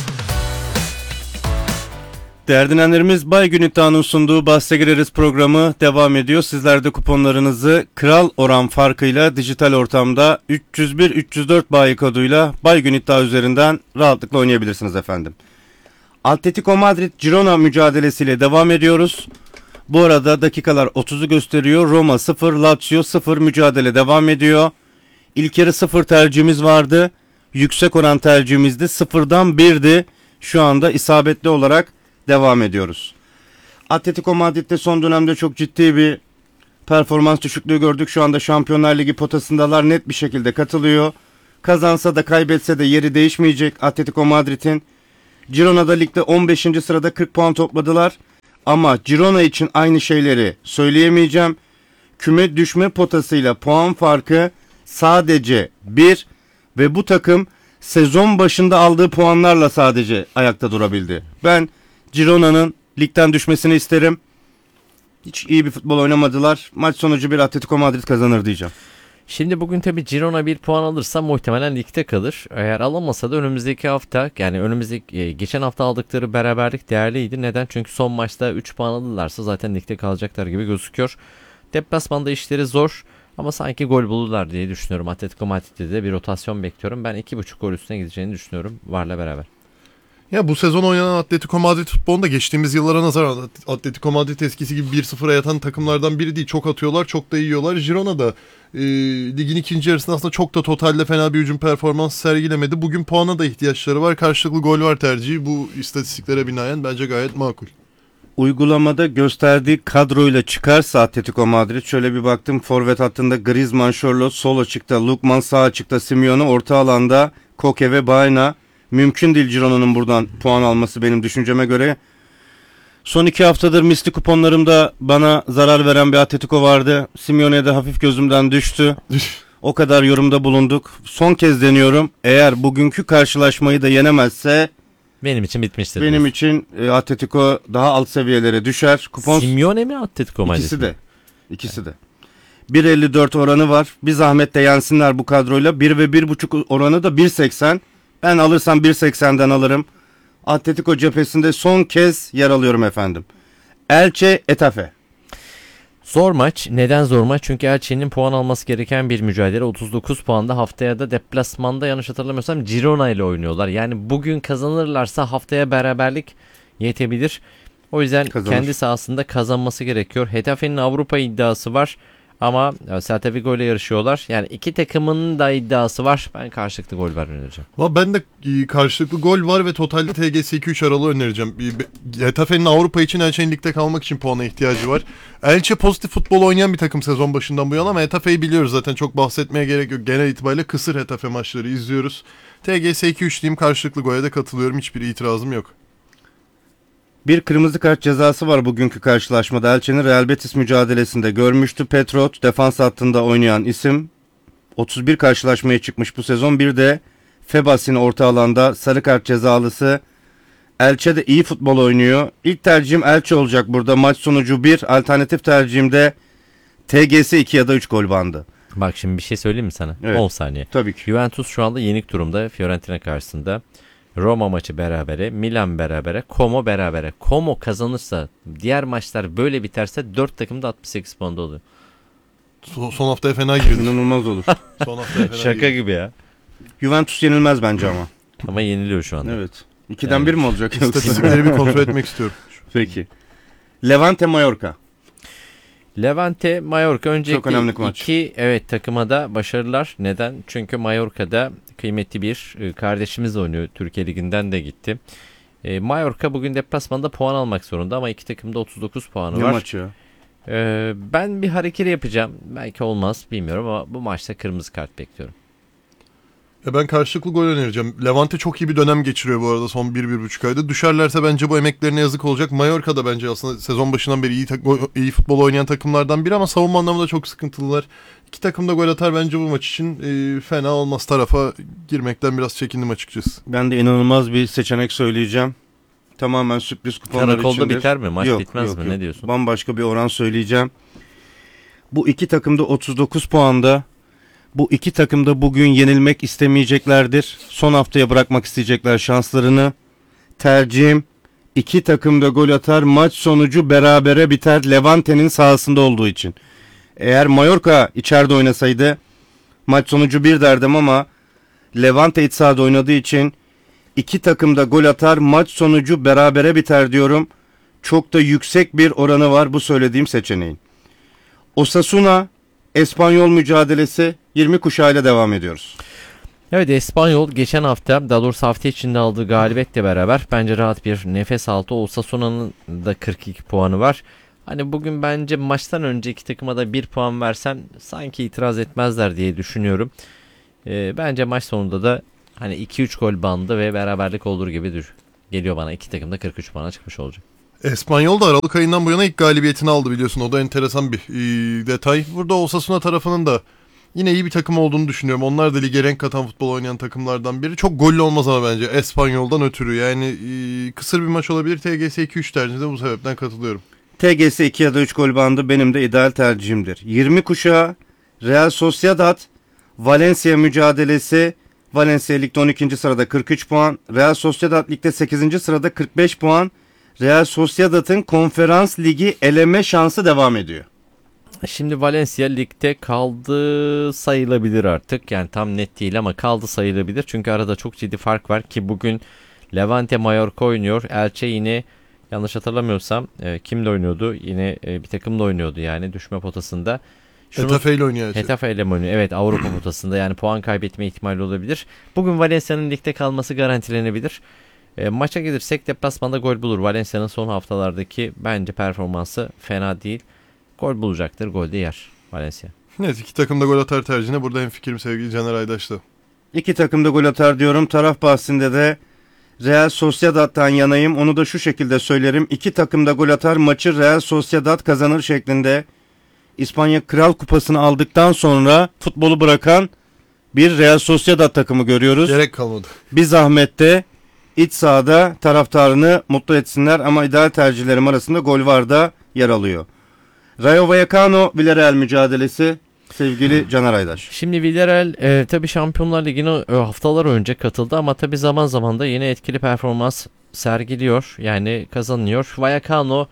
Değerli dinleyenlerimiz, Baygün iddianın sunduğu Bahse Gireriz programı devam ediyor. Sizler de kuponlarınızı kral oran farkıyla dijital ortamda 301-304 bayi koduyla Baygün iddia üzerinden rahatlıkla oynayabilirsiniz efendim. Atletico Madrid Girona mücadelesiyle devam ediyoruz. Bu arada dakikalar 30'u gösteriyor. Roma 0, Lazio 0 mücadele devam ediyor. İlk yarı 0 tercihimiz vardı. Yüksek oran tercihimizde 0'dan 1'di. Şu anda isabetli olarak devam ediyoruz. Atletico Madrid'de son dönemde çok ciddi bir performans düşüklüğü gördük. Şu anda Şampiyonlar Ligi potasındalar, net bir şekilde katılıyor. Kazansa da kaybetse de yeri değişmeyecek Atletico Madrid'in. Girona'da ligde 15. sırada 40 puan topladılar. Ama Girona için aynı şeyleri söyleyemeyeceğim. Küme düşme potasıyla puan farkı sadece 1 ve bu takım sezon başında aldığı puanlarla sadece ayakta durabildi. Ben Girona'nın ligden düşmesini isterim. Hiç iyi bir futbol oynamadılar. Maç sonucu bir Atletico Madrid kazanır diyeceğim. Şimdi bugün tabii Girona bir puan alırsa muhtemelen ligde kalır. Eğer alamasa da önümüzdeki hafta, yani geçen hafta aldıkları beraberlik değerliydi. Neden? Çünkü son maçta 3 puan alırlarsa zaten ligde kalacaklar gibi gözüküyor. Deplasmanda işleri zor ama sanki gol bulurlar diye düşünüyorum. Atletico Madrid'de de bir rotasyon bekliyorum. Ben 2.5 gol üstüne gideceğini düşünüyorum VAR'la beraber. Ya bu sezon oynanan Atletico Madrid futbolunda geçtiğimiz yıllara nazaran Atletico Madrid eskisi gibi 1-0'a yatan takımlardan biri değil. Çok atıyorlar, çok da yiyorlar. Girona da ligin ikinci yarısında aslında çok da totalde fena bir hücum performansı sergilemedi. Bugün puana da ihtiyaçları var. Karşılıklı gol var tercihi. Bu istatistiklere binaen bence gayet makul. Uygulamada gösterdiği kadroyla çıkarsa Atletico Madrid, şöyle bir baktım. Forvet hattında Griezmann, Charlotte, sol açıkta Lukman, sağ açıkta Simeone, orta alanda Koke ve Baena. Mümkün değil Girona'nın buradan puan alması benim düşünceme göre. Son 2 haftadır misli kuponlarımda bana zarar veren bir Atletico vardı. Simeone de hafif gözümden düştü. O kadar yorumda bulunduk. Son kez deniyorum. Eğer bugünkü karşılaşmayı da yenemezse benim için bitmiştir. Benim için Atletico daha alt seviyelere düşer. Kupon Simeone mi Atletico Madrid? İkisi de. 1.54 oranı var. Bir zahmet de yensinler bu kadroyla. 1 ve 1.5 oranı da 1.80. Ben alırsam 1.80'den alırım. Atletico cephesinde son kez yer alıyorum efendim. Elche Etafe. Zor maç. Neden zor maç? Çünkü Elche'nin puan alması gereken bir mücadele. 39 puanda, haftaya da deplasmanda yanlış hatırlamıyorsam Girona ile oynuyorlar. Yani bugün kazanırlarsa haftaya beraberlik yetebilir. O yüzden kendi sahasında kazanması gerekiyor. Getafe'nin Avrupa iddiası var. Ama Celta Vigo ile yarışıyorlar. Yani iki takımın da iddiası var. Ben karşılıklı gol var önereceğim. Ben de karşılıklı gol var ve totalde TGS 2-3 aralığı önereceğim. Getafe'nin Avrupa için, Elche'nin ligde kalmak için puana ihtiyacı var. Elche pozitif futbol oynayan bir takım sezon başından bu yana ama Getafe'yi biliyoruz zaten, çok bahsetmeye gerek yok. Genel itibariyle kısır Getafe maçları izliyoruz. TGS 2-3 diyeyim, karşılıklı gole de katılıyorum. Hiçbir itirazım yok. Bir kırmızı kart cezası var bugünkü karşılaşmada. Elche'nin Real Betis mücadelesinde görmüştü. Petrot defans hattında oynayan isim. 31 karşılaşmaya çıkmış bu sezon. Bir de Febas'in orta alanda sarı kart cezalısı. Elche de iyi futbol oynuyor. İlk tercihim Elche olacak burada. Maç sonucu 1. Alternatif tercihim de TGS 2 ya da 3 gol bandı. Bak şimdi bir şey söyleyeyim mi sana? Evet, 10 saniye. Tabii ki. Juventus şu anda yenik durumda Fiorentina karşısında. Roma maçı berabere, Milan berabere, Como berabere. Como kazanırsa, diğer maçlar böyle biterse 4 takım da 68 puanda oluyor. Son haftaya fena girdi. İnanılmaz olur. Son haftaya fena Şaka girdi. gibi ya. Juventus yenilmez bence ama. Ama yeniliyor şu anda. Evet. 2'den 1 mi olacak? İstatistikleri bir kontrol etmek istiyorum. Peki. Levante Mallorca. Levante Mallorca Çok önemli öncelikle maç. iki takıma da başarılar. Neden? Çünkü Mallorca'da kıymetli bir kardeşimiz oynuyor. Türkiye Ligi'nden de gitti. Mallorca bugün deplasmanda puan almak zorunda ama iki takımda 39 puanı var. Ne maç ya? Ben bir hareketi yapacağım. Belki olmaz bilmiyorum ama bu maçta kırmızı kart bekliyorum. Ben karşılıklı gol önereceğim. Levante çok iyi bir dönem geçiriyor bu arada son 1-1,5 ayda. Düşerlerse bence bu emeklerine yazık olacak. Mallorca da bence aslında sezon başından beri iyi futbol oynayan takımlardan biri ama savunma anlamında çok sıkıntılılar. İki takım da gol atar bence bu maç için. Fena olmaz, tarafa girmekten biraz çekindim açıkçası. Ben de inanılmaz bir seçenek söyleyeceğim. Tamamen sürpriz kuponlar içindir. Karakolda biter mi? Maç bitmez mi? Ne diyorsun? Bambaşka bir oran söyleyeceğim. Bu iki takım da 39 puanda. Bu iki takım da bugün yenilmek istemeyeceklerdir. Son haftaya bırakmak isteyecekler şanslarını. Tercihim iki takım da gol atar. Maç sonucu berabere biter. Levante'nin sahasında olduğu için. Eğer Mallorca içeride oynasaydı maç sonucu 1 derdim ama Levante iç sahada oynadığı için iki takım da gol atar. Maç sonucu berabere biter diyorum. Çok da yüksek bir oranı var bu söylediğim seçeneğin. Osasuna Espanyol mücadelesi 20 kuşağıyla devam ediyoruz. Evet, Espanyol geçen hafta, daha doğrusu hafta içinde aldığı galibiyetle beraber bence rahat bir nefes aldı. Osasuna'nın da 42 puanı var. Hani bugün bence maçtan önce iki takıma da 1 puan versen sanki itiraz etmezler diye düşünüyorum. Bence maç sonunda da hani 2-3 gol bandı ve beraberlik olur gibi geliyor bana. İki takım da 43 puana çıkmış olacak. Espanyol da Aralık ayından bu yana ilk galibiyetini aldı biliyorsun. O da enteresan bir detay. Burada Osasuna tarafının da yine iyi bir takım olduğunu düşünüyorum. Onlar da lige renk katan futbol oynayan takımlardan biri. Çok gollü olmaz ama bence Espanyol'dan ötürü. Yani kısır bir maç olabilir. TGS 2-3 tercihinde bu sebepten katılıyorum. TGS 2 ya da 3 gol bandı benim de ideal tercihimdir. 20 kuşağı Real Sociedad Valencia mücadelesi. Valencia ligde 12. sırada 43 puan. Real Sociedad ligde 8. sırada 45 puan. Real Sociedad'ın Konferans Ligi eleme şansı devam ediyor. Şimdi Valencia ligde kaldı sayılabilir artık. Yani tam net değil ama kaldı sayılabilir. Çünkü arada çok ciddi fark var ki bugün Levante Mallorca oynuyor. Elche yine yanlış hatırlamıyorsam kimle oynuyordu? Yine bir takımla oynuyordu yani düşme potasında. Hetafe ile oynuyor. Hetafe ile oynuyor. Evet, Avrupa potasında yani puan kaybetme ihtimali olabilir. Bugün Valencia'nın ligde kalması garantilenebilir. Maça gelirsek deplasmanda gol bulur. Valencia'nın son haftalardaki bence performansı fena değil. Gol bulacaktır. Gol de yer Valencia. Evet, iki takım da gol atar tercihine burada hemfikirim sevgili Caner Aydaş'ta. İki takım da gol atar diyorum. Taraf bahsinde de Real Sociedad'dan yanayım. Onu da şu şekilde söylerim. İki takım da gol atar. Maçı Real Sociedad kazanır şeklinde. İspanya Kral Kupası'nı aldıktan sonra futbolu bırakan bir Real Sociedad takımı görüyoruz. Gerek kalmadı. Bir zahmette iç sahada taraftarını mutlu etsinler ama ideal tercihlerim arasında gol var da yer alıyor. Rayo Vallecano Villarreal mücadelesi sevgili Caner Aydaş. Şimdi Villarreal tabii Şampiyonlar Ligi'ne haftalar önce katıldı ama tabii zaman zaman da yine etkili performans sergiliyor. Yani kazanıyor. Vallecano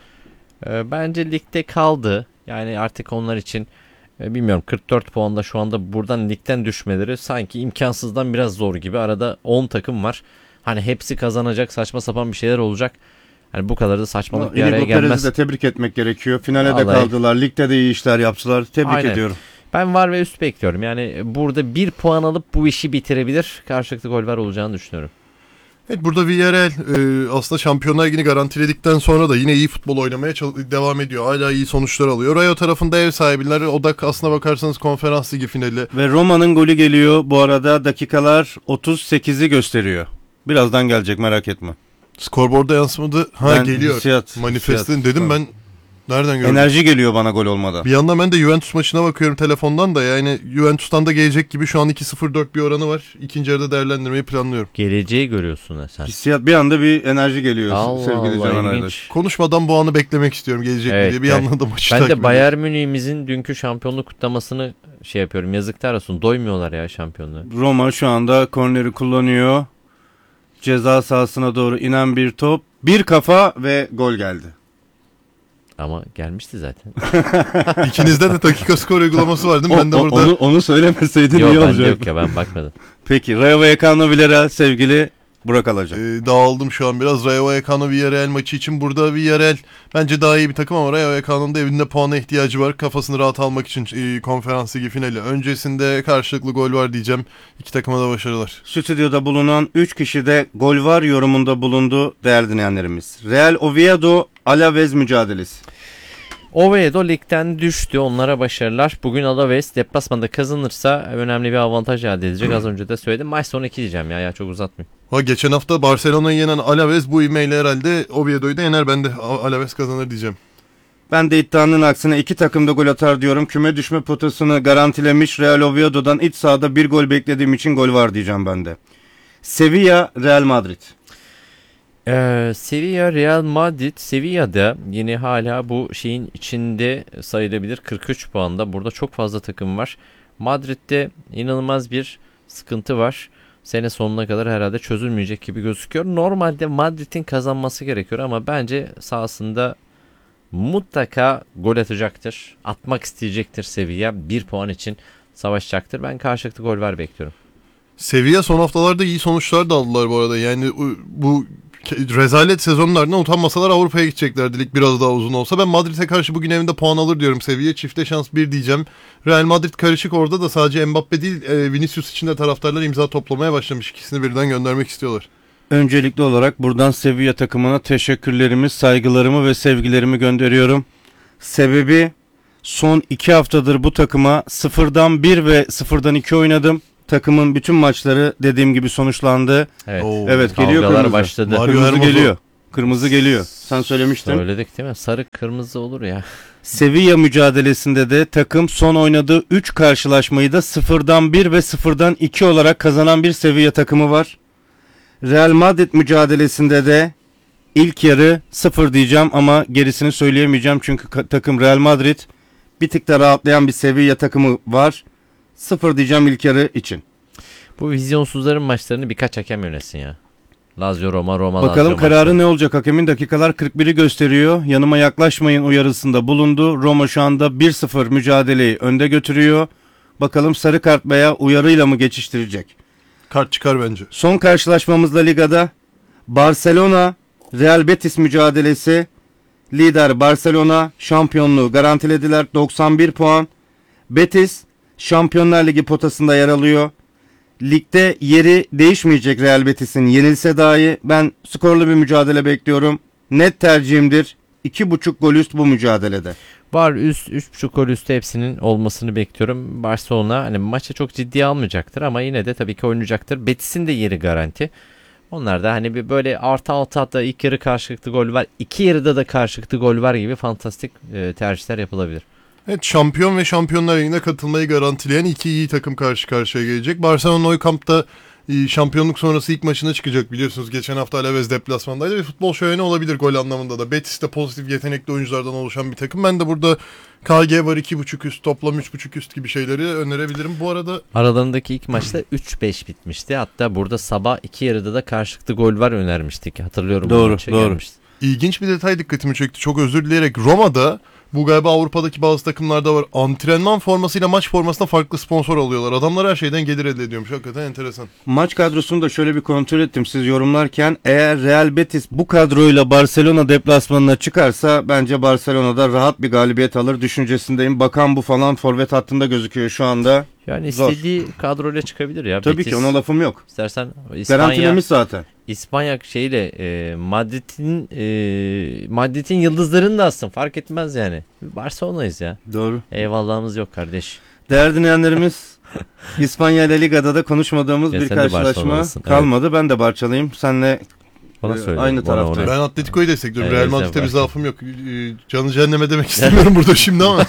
bence ligde kaldı. Yani artık onlar için bilmiyorum 44 puanda şu anda buradan ligden düşmeleri sanki imkansızdan biraz zor gibi. Arada 10 takım var. Hani hepsi kazanacak, saçma sapan bir şeyler olacak. Hani bu kadar da saçmalık bir araya gelmez. Perez'i de tebrik etmek gerekiyor. Finale Vallahi. de kaldılar. Ligde de iyi işler yaptılar. Tebrik ediyorum. Ben var ve üst bekliyorum. Yani burada 1 puan alıp bu işi bitirebilir. Karşılıklı gol var olacağını düşünüyorum. Evet, burada Villarreal aslında Şampiyonlar Ligi'ni garantiledikten sonra da yine iyi futbol oynamaya devam ediyor. Hala iyi sonuçlar alıyor. Rayo tarafında ev sahibiler. Odak aslına bakarsanız Konferans Ligi finali. Ve Roma'nın golü geliyor. Bu arada dakikalar 38'i gösteriyor. Birazdan gelecek, merak etme. Skorboard'a yansımadı. Geliyor. Manifestin dedim ben. Nereden gördüm? Enerji geliyor bana gol olmadan. Bir yandan ben de Juventus maçına bakıyorum telefondan da. Yani Juventus'tan da gelecek gibi şu an 2-0-4 bir oranı var. İkinci yarıda değerlendirmeyi planlıyorum. Geleceği görüyorsun sen. Hissiyat, bir anda bir enerji geliyor sevgili Caner Aydaş. Konuşmadan bu anı beklemek istiyorum gelecek mi diye. Bir yandan da maçı ben takip de Bayern Münih'imizin dünkü şampiyonluk kutlamasını yapıyorum. Yazıklar olsun. Doymuyorlar ya şampiyonluğa. Roma şu anda korneri kullanıyor. Ceza sahasına doğru inen bir top. Bir kafa ve gol geldi. Ama gelmişti zaten. İkinizde de dakika skor uygulaması var değil mi? Ben de burada... Onu söylemeseydin iyi olacak. Yok ya, ben bakmadım. Peki Rayo Vallecano Villarreal sevgili Burak Alacak. Dağıldım şu an biraz. Rayo Vallecano Villarreal maçı için. Burada Villarreal bence daha iyi bir takım ama Rayo Vallecano'nun da evinde puana ihtiyacı var. Kafasını rahat almak için Konferans Ligi finali. Öncesinde karşılıklı gol var diyeceğim. İki takıma da başarılar. Stüdyoda bulunan 3 kişi de gol var yorumunda bulundu değerli dinleyenlerimiz. Real Oviedo Alaves mücadelesi. Oviedo ligden düştü. Onlara başarılar. Bugün Alaves deplasmanda kazanırsa önemli bir avantaj elde edecek. Az önce de söyledim. Maç sonu 2 diyeceğim ya çok uzatmayayım. Geçen hafta Barcelona'yı yenen Alaves bu ivmeyle herhalde Oviedo'yu da yener. Ben de Alaves kazanır diyeceğim. Ben de iddianın aksine iki takım da gol atar diyorum. Küme düşme potasını garantilemiş Real Oviedo'dan iç sahada bir gol beklediğim için gol var diyeceğim ben de. Sevilla Real Madrid. Sevilla Real Madrid. Sevilla'da yine hala bu şeyin içinde sayılabilir. 43 puanda. Burada çok fazla takım var. Madrid'de inanılmaz bir sıkıntı var. Sene sonuna kadar herhalde çözülmeyecek gibi gözüküyor. Normalde Madrid'in kazanması gerekiyor ama bence sahasında mutlaka gol atacaktır. Atmak isteyecektir Sevilla. 1 puan için savaşacaktır. Ben karşılıklı gol var bekliyorum. Sevilla son haftalarda iyi sonuçlar da aldılar bu arada. Yani bu rezalet sezonlarından utanmasalar Avrupa'ya gideceklerdi. Lig biraz daha uzun olsa. Ben Madrid'e karşı bugün evinde puan alır diyorum seviye. Çifte şans 1 diyeceğim. Real Madrid karışık, orada da sadece Mbappe değil Vinicius için de taraftarlar imza toplamaya başlamış. İkisini birden göndermek istiyorlar. Öncelikli olarak buradan Sevilla takımına teşekkürlerimi, saygılarımı ve sevgilerimi gönderiyorum. Sebebi son 2 haftadır bu takıma 0'dan 1 ve 0'dan 2 oynadım. Takımın bütün maçları dediğim gibi sonuçlandı. Evet. Evet, geliyor Kavgalar kırmızı. başladı. Kırmızı geliyor. Kırmızı geliyor. Sen söylemiştin. Söyledik değil mi? Sarı kırmızı olur ya. Sevilla mücadelesinde de takım son oynadığı 3 karşılaşmayı da 0'dan 1 ve 0'dan 2 olarak kazanan bir Sevilla takımı var. Real Madrid mücadelesinde de ilk yarı 0 diyeceğim ama gerisini söyleyemeyeceğim çünkü takım Real Madrid, bir tık da rahatlayan bir Sevilla takımı var. 0 diyeceğim ilk yarı için. Bu vizyonsuzların maçlarını birkaç hakem yönetsin ya. Lazio Roma, Bakalım Lazio kararı maçları. ne olacak? Hakemin dakikalar 41'i gösteriyor. Yanıma yaklaşmayın uyarısında bulundu. Roma şu anda 1-0 mücadeleyi önde götürüyor. Bakalım sarı kart veya uyarıyla mı geçiştirecek? Kart çıkar bence. Son karşılaşmamızda ligada Barcelona Real Betis mücadelesi. Lider Barcelona şampiyonluğu garantilediler, 91 puan. Betis Şampiyonlar Ligi potasında yer alıyor. Ligde yeri değişmeyecek Real Betis'in, yenilse dahi. Ben skorlu bir mücadele bekliyorum. Net tercihimdir 2.5 gol üst bu mücadelede. Var üst 3.5 gol üstü hepsinin olmasını bekliyorum. Barcelona hani maçı çok ciddiye almayacaktır ama yine de tabii ki oynayacaktır. Betis'in de yeri garanti. Onlar da hani bir böyle artı hatta ilk yarı karşılıklı gol var, iki yarıda da karşılıklı gol var gibi fantastik tercihler yapılabilir. Evet, şampiyon ve Şampiyonlar Ligi'ne katılmayı garantileyen iki iyi takım karşı karşıya gelecek. Barcelona Nou Camp'ta şampiyonluk sonrası ilk maçına çıkacak, biliyorsunuz. Geçen hafta Alaves deplasmandaydı ve futbol şöleni olabilir gol anlamında da. Betis de pozitif yetenekli oyunculardan oluşan bir takım. Ben de burada KG var 2.5 üst, toplam 3.5 üst gibi şeyleri önerebilirim. Bu arada aralarındaki ilk maçta 3-5 bitmişti. Hatta burada sabah iki yarıda da karşılıklı gol var önermiştik. Hatırlıyorum. Doğru. Gelmişti. İlginç bir detay dikkatimi çekti. Çok özür dileyerek, Roma'da, bu galiba Avrupa'daki bazı takımlarda var, antrenman formasıyla maç formasına farklı sponsor alıyorlar. Adamlar her şeyden gelir elde ediyormuş. Hakikaten enteresan. Maç kadrosunu da şöyle bir kontrol ettim siz yorumlarken. Eğer Real Betis bu kadroyla Barcelona deplasmanına çıkarsa bence Barcelona'da rahat bir galibiyet alır düşüncesindeyim. Bakan bu falan forvet hattında gözüküyor şu anda. Yani Zor. istediği kadroyla çıkabilir ya. Tabii Betis, ki ona lafım yok. İstersen Garantilemiş zaten. İspanya şeyle Madrid'in yıldızlarını da alsın, fark etmez yani. Barcelona'yız ya. Doğru. Eyvallahımız yok kardeş. Değerli dinleyenlerimiz, İspanya ile Liga'da da konuşmadığımız Ya bir sen de karşılaşma Barcelona'lısın, kalmadı. Evet. Ben de Barçalıyım. Senle Bana söyle, aynı bana taraftayım. Ben Atletico'yu destekliyorum. Evet, Real Madrid'e var. bir zaafım yok. Canı cehenneme demek istemiyorum burada şimdi ama.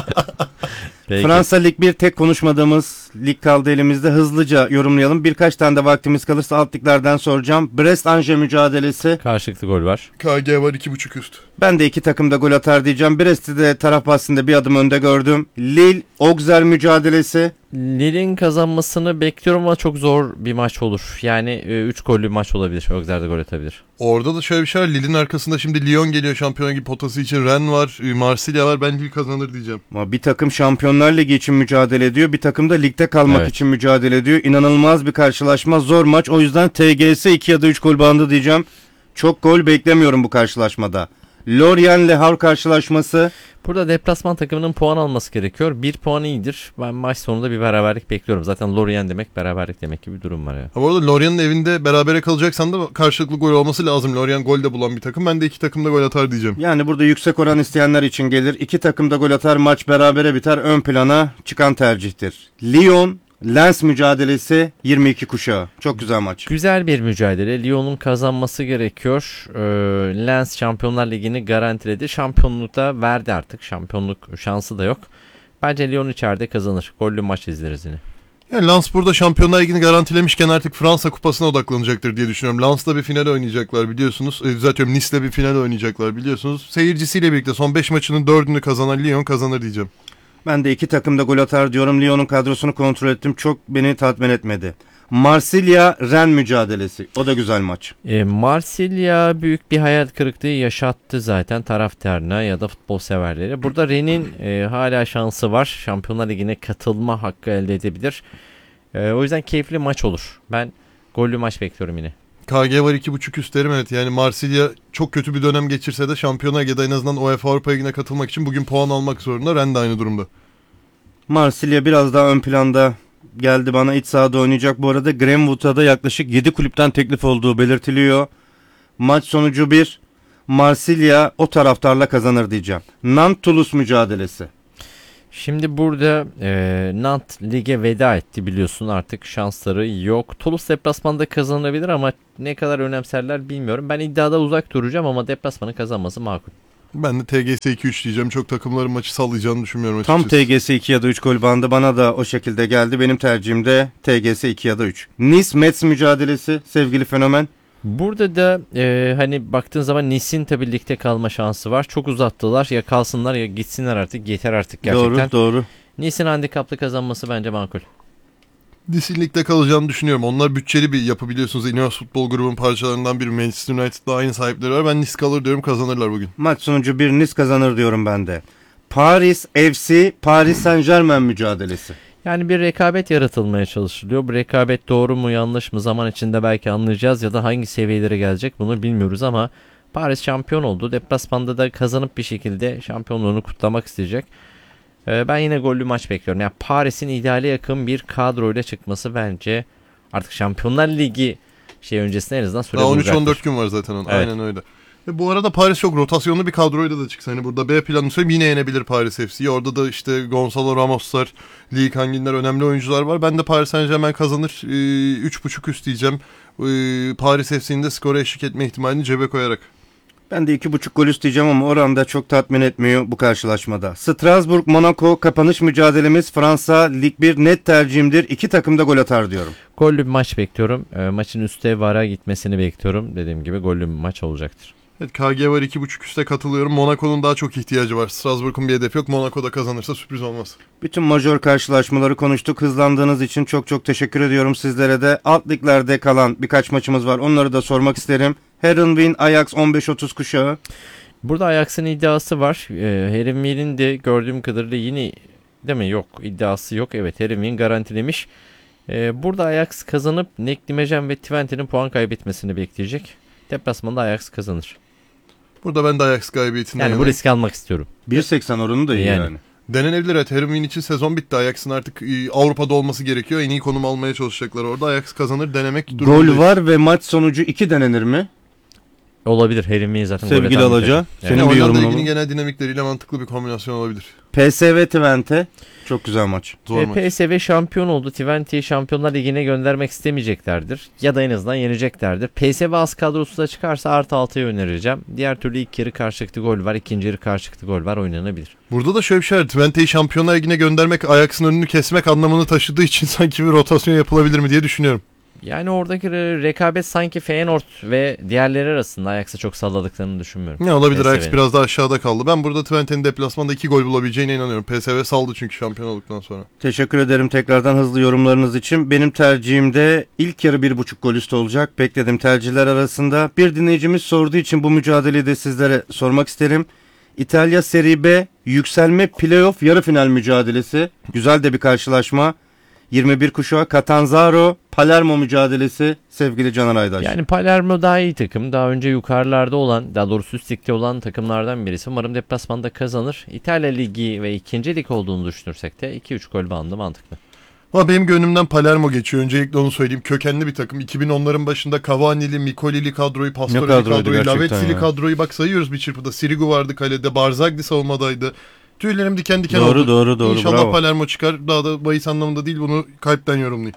Peki. Fransa Lig 1 tek konuşmadığımız lig kaldı elimizde. Hızlıca yorumlayalım. Birkaç tane de vaktimiz kalırsa alt liglerden soracağım. Brest-Angers mücadelesi. Karşılıklı gol var. KG var 2.5 üst. Ben de iki takım da gol atar diyeceğim. Brest'i de taraf bahsinde bir adım önde gördüm. Lille-Auxerre mücadelesi. Lille'in kazanmasını bekliyorum ama çok zor bir maç olur. Yani 3 gollü maç olabilir. Auxerre de gol atabilir. Orada da şöyle bir şey var. Lille'in arkasında şimdi Lyon geliyor Şampiyonlar Ligi potası için. Rennes var, Marsilya var. Ben Lille kazanır diyeceğim. Ama bir takım Şampiyonlar Ligi için mücadele ediyor. Bir takım da ligde kalmak Evet. için mücadele ediyor. İnanılmaz bir karşılaşma. Zor maç. O yüzden TGS 2 ya da 3 gol bandı diyeceğim. Çok gol beklemiyorum bu karşılaşmada. Lorient-Le Havre karşılaşması. Burada deplasman takımının puan alması gerekiyor. 1 puan iyidir. Ben maç sonunda bir beraberlik bekliyorum. Zaten Lorient demek beraberlik demek gibi bir durum var ya. Ha, bu arada Lorient'in evinde berabere kalacaksan da karşılıklı gol olması lazım. Lorient gol de bulan bir takım. Ben de iki takım da gol atar diyeceğim. Yani burada yüksek oran isteyenler için gelir. İki takım da gol atar, maç berabere biter. Ön plana çıkan tercihtir. Lyon Lens mücadelesi 22 kuşağı. Çok güzel maç. Güzel bir mücadele. Lyon'un kazanması gerekiyor. Lens Şampiyonlar Ligi'ni garantiledi. Şampiyonlukta verdi artık. Şampiyonluk şansı da yok. Bence Lyon içeride kazanır. Gollü maç izleriz yine. Yani Lens burada Şampiyonlar Ligi'ni garantilemişken artık Fransa Kupası'na odaklanacaktır diye düşünüyorum. Lens'la bir final oynayacaklar biliyorsunuz. Düzeltiyorum, Nice'le bir final oynayacaklar biliyorsunuz. Seyircisiyle birlikte son 5 maçının 4'ünü kazanan Lyon kazanır diyeceğim. Ben de iki takım da gol atar diyorum. Lyon'un kadrosunu kontrol ettim. Çok beni tatmin etmedi. Marsilya-Rennes mücadelesi. O da güzel maç. Marsilya büyük bir hayal kırıklığı yaşattı zaten taraftarına ya da futbol severleri. Burada Rennes'in hala şansı var. Şampiyonlar Ligi'ne katılma hakkı elde edebilir. O yüzden keyifli maç olur. Ben gollü maç bekliyorum yine. KG var 2.5 üstlerim, evet. Yani Marsilya çok kötü bir dönem geçirse de Şampiyonlar Ligi'de en azından UEFA Avrupa Ligi'ne katılmak için bugün puan almak zorunda. Ren de aynı durumda. Marsilya biraz daha ön planda geldi bana, iç sahada oynayacak. Bu arada Greenwood'a da yaklaşık 7 kulüpten teklif olduğu belirtiliyor. Maç sonucu 1. Marsilya o taraftarla kazanır diyeceğim. Nantes-Toulouse mücadelesi. Şimdi burada Nantes lige veda etti, biliyorsun, artık şansları yok. Toulouse deplasmanda kazanabilir ama ne kadar önemserler bilmiyorum. Ben iddiada uzak duracağım ama deplasmanı kazanması makul. Ben de TGS 2-3 diyeceğim. Çok takımların maçı sallayacağını düşünmüyorum Tam açıkçası. TGS 2 ya da 3 gol bandı bana da o şekilde geldi. Benim tercihim de TGS 2 ya da 3. Nice-Metz mücadelesi sevgili fenomen. Burada da hani baktığın zaman Nice'in tabii ligde kalma şansı var. Çok uzattılar, ya kalsınlar ya gitsinler artık, yeter artık gerçekten. Doğru. Nice'in handikaplı kazanması bence makul. Nice'in ligde kalacağını düşünüyorum. Onlar bütçeli bir yapı, biliyorsunuz. Ineos Futbol Grubu'nun parçalarından biri. Manchester United'la aynı sahipleri var. Ben Nice kalır diyorum, kazanırlar bugün. Maç sonucu 1 Nice kazanır diyorum ben de. Paris FC Paris Saint-Germain mücadelesi. Yani bir rekabet yaratılmaya çalışılıyor. Bu rekabet doğru mu yanlış mı zaman içinde belki anlayacağız ya da hangi seviyelere gelecek bunu bilmiyoruz ama Paris şampiyon oldu. Deplasmanda da kazanıp bir şekilde şampiyonluğunu kutlamak isteyecek. Ben yine gollü maç bekliyorum. Yani Paris'in ideale yakın bir kadroyla çıkması bence artık Şampiyonlar Ligi öncesinde en azından süre bulacaktır. 13-14 gün var zaten onun. Evet. Aynen öyle. Ve bu arada Paris çok rotasyonlu bir kadroyla da çıksa. Hani burada B planını söyleyeyim, yine yenebilir Paris FC'yi. Orada da işte Gonzalo Ramos'lar, Lee Kangin'ler, önemli oyuncular var. Ben de Paris Saint-Germain kazanır. 3.5 üst diyeceğim. Paris FC'nin de skora eşlik etme ihtimalini cebe koyarak. Ben de 2.5 gol isteyeceğim ama oranda çok tatmin etmiyor bu karşılaşmada. Strasbourg-Monaco kapanış mücadelemiz Fransa Lig 1 net tercihimdir. İki takım da gol atar diyorum. Gollü bir maç bekliyorum. Maçın üste VAR'a gitmesini bekliyorum. Dediğim gibi gollü bir maç olacaktır. Evet, KG var 2.5 üste katılıyorum. Monaco'nun daha çok ihtiyacı var. Strasbourg'un bir hedefi yok. Monaco'da kazanırsa sürpriz olmaz. Bütün majör karşılaşmaları konuştuk. Hızlandığınız için çok teşekkür ediyorum sizlere de. Alt liglerde kalan birkaç maçımız var. Onları da sormak isterim. Heerenveen Ajax 15-30 kuşağı. Burada Ajax'ın iddiası var. Heerenveen'in de gördüğüm kadarıyla yine değil mi? Yok, iddiası yok. Evet, Heerenveen garantilemiş. Burada Ajax kazanıp Neklimejen ve Twente'nin puan kaybetmesini bekleyecek. Deplasmanda Ajax kazanır. Burada ben de Ajax galibiyetinden yani bu riski almak istiyorum. 1.80 oranı da iyi yani. Denenebilir, evet. Heerenveen için sezon bitti. Ajax'ın artık Avrupa'da olması gerekiyor. En iyi konum almaya çalışacaklar orada. Ajax kazanır, denemek durumundayız. Gol var ve maç sonucu 2 denenir mi? Olabilir. Heerenveen zaten sevgili gol atan Alaca. bir Senin bir yorumun olur. Liginin genel dinamikleriyle mantıklı bir kombinasyon olabilir. PSV Twente. Çok güzel maç. Zor maç. PSV şampiyon oldu. Twente'yi Şampiyonlar Ligi'ne göndermek istemeyeceklerdir. Ya da en azından yeneceklerdir. PSV az kadrosu da çıkarsa artı 6'ya önereceğim. Diğer türlü ilk yarı karşılıklı gol var. İkinci yarı karşılıklı gol var. Oynanabilir. Burada da şöyle bir şey var. Twente'yi Şampiyonlar Ligi'ne göndermek Ajax'ın önünü kesmek anlamını taşıdığı için sanki bir rotasyon yapılabilir mi diye düşünüyorum. Yani oradaki rekabet sanki Feyenoord ve diğerleri arasında Ajax'a çok salladıklarını düşünmüyorum. Ne olabilir, PSV'nin. Ajax biraz daha aşağıda kaldı. Ben burada Twente'nin deplasmanda 2 gol bulabileceğine inanıyorum. PSV saldı çünkü şampiyon olduktan sonra. Teşekkür ederim tekrardan hızlı yorumlarınız için. Benim tercihim de ilk yarı 1.5 gol üstü olacak. Beklediğim tercihler arasında. Bir dinleyicimiz sorduğu için bu mücadeleyi de sizlere sormak isterim. İtalya Serie B yükselme playoff yarı final mücadelesi. Güzel de bir karşılaşma. 21 kuşağı Catanzaro Palermo mücadelesi sevgili Caner Aydaş. Yani Palermo daha iyi takım. Daha önce yukarılarda olan, daha doğrusu üst ligde olan takımlardan birisi. Umarım deplasmanda kazanır. İtalya Ligi ve 2. lig olduğunu düşünürsek de 2-3 gol bandı mantıklı. Ama benim gönlümden Palermo geçiyor. Öncelikle onu söyleyeyim. Kökenli bir takım. 2010'ların başında Cavani'li, Micolili kadroyu, Pastorelli kadroyu, Lavezzi'li kadroyu bak sayıyoruz bir çırpıda. Sirigu vardı kalede, Barzagli savunmadaydı. Tüylerim diken diken oldu. Doğru. İnşallah bravo. Palermo çıkar. Daha da bahis anlamında değil, bunu kalpten yorumlayayım.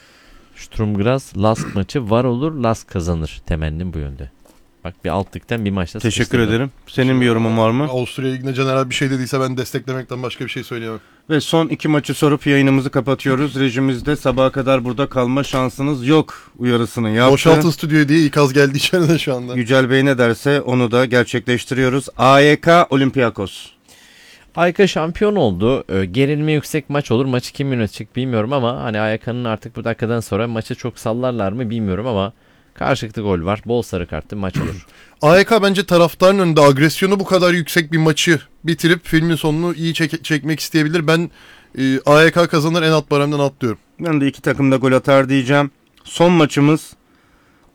Sturm Graz Lask maçı var olur, Lask kazanır. Temennim bu yönde. Bak bir alt ligden bir maçta Teşekkür sıkıştırdım. ederim. Senin bir yorumun var mı? Avusturya Ligi'nde Caner bir şey dediyse ben desteklemekten başka bir şey söyleyemem. Ve son 2 maçı sorup yayınımızı kapatıyoruz. Rejimizde sabaha kadar burada kalma şansınız yok uyarısını yaptı. Boşaltın stüdyoyu diye ikaz geldi içeride şu anda. Yücel Bey ne derse onu da gerçekleştiriyoruz. AYK Olympiakos. AYK şampiyon oldu. Gerilme yüksek maç olur. Maçı kim yönetecek bilmiyorum ama hani AYK'nın artık bu dakikadan sonra maçı çok sallarlar mı bilmiyorum ama karşılıklı gol var. Bol sarı kartlı maç olur. AYK bence taraftarın önünde agresyonu bu kadar yüksek bir maçı bitirip filmin sonunu iyi çekmek isteyebilir. Ben AYK kazanır, en alt baremden atlıyorum. Ben de iki takım da gol atar diyeceğim. Son maçımız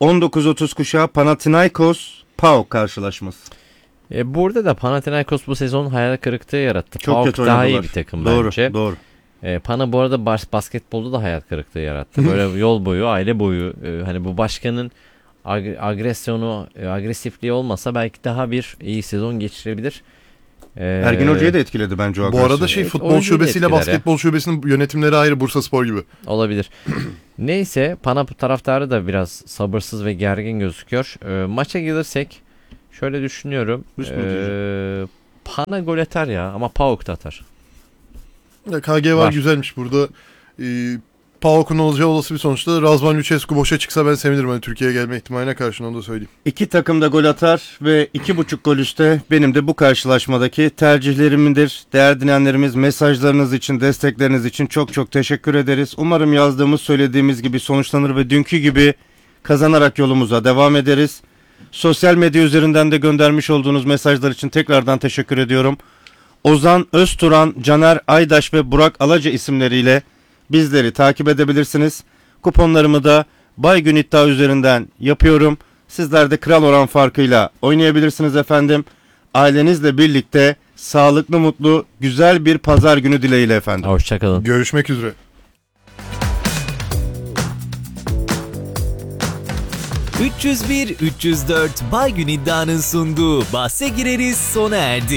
19.30 kuşağı Panathinaikos PAOK karşılaşması. Burada da Panathinaikos bu sezon hayal kırıklığı yarattı. Çok PAOK kötü daha oynadılar. iyi bir takım Doğru, bence. doğru. Pana bu arada basketbolda da hayal kırıklığı yarattı. Böyle yol boyu, aile boyu hani bu başkanın agresifliği olmasa belki daha bir iyi sezon geçirebilir. Ergin Hoca'yı da etkiledi bence o Bu agresyon. arada futbol şubesiyle basketbol şubesinin yönetimleri ayrı, Bursaspor gibi. Olabilir. Neyse, Pana taraftarı da biraz sabırsız ve gergin gözüküyor. Maça gelirsek şöyle düşünüyorum. Pana gol atar ya, ama PAOK da atar. Ya KG var güzelmiş burada. PAOK'un olacağı olası bir sonuçta Razvan Lucescu boşa çıksa ben sevinirim. Hani Türkiye'ye gelme ihtimaline karşın, onu da söyleyeyim. İki takım da gol atar ve 2.5 gol üstte benim de bu karşılaşmadaki tercihlerimdir. Değerli dinleyenlerimiz, mesajlarınız için, destekleriniz için çok çok teşekkür ederiz. Umarım yazdığımız, söylediğimiz gibi sonuçlanır ve dünkü gibi kazanarak yolumuza devam ederiz. Sosyal medya üzerinden de göndermiş olduğunuz mesajlar için tekrardan teşekkür ediyorum. Ozan Özturan, Caner Aydaş ve Burak Alaca isimleriyle bizleri takip edebilirsiniz. Kuponlarımı da Baygün iddia üzerinden yapıyorum. Sizler de kral oran farkıyla oynayabilirsiniz efendim. Ailenizle birlikte sağlıklı, mutlu, güzel bir pazar günü dileğiyle efendim. Hoşçakalın. Görüşmek üzere. ...301-304 Baygün iddianın sunduğu Bahse Gireriz sona erdi.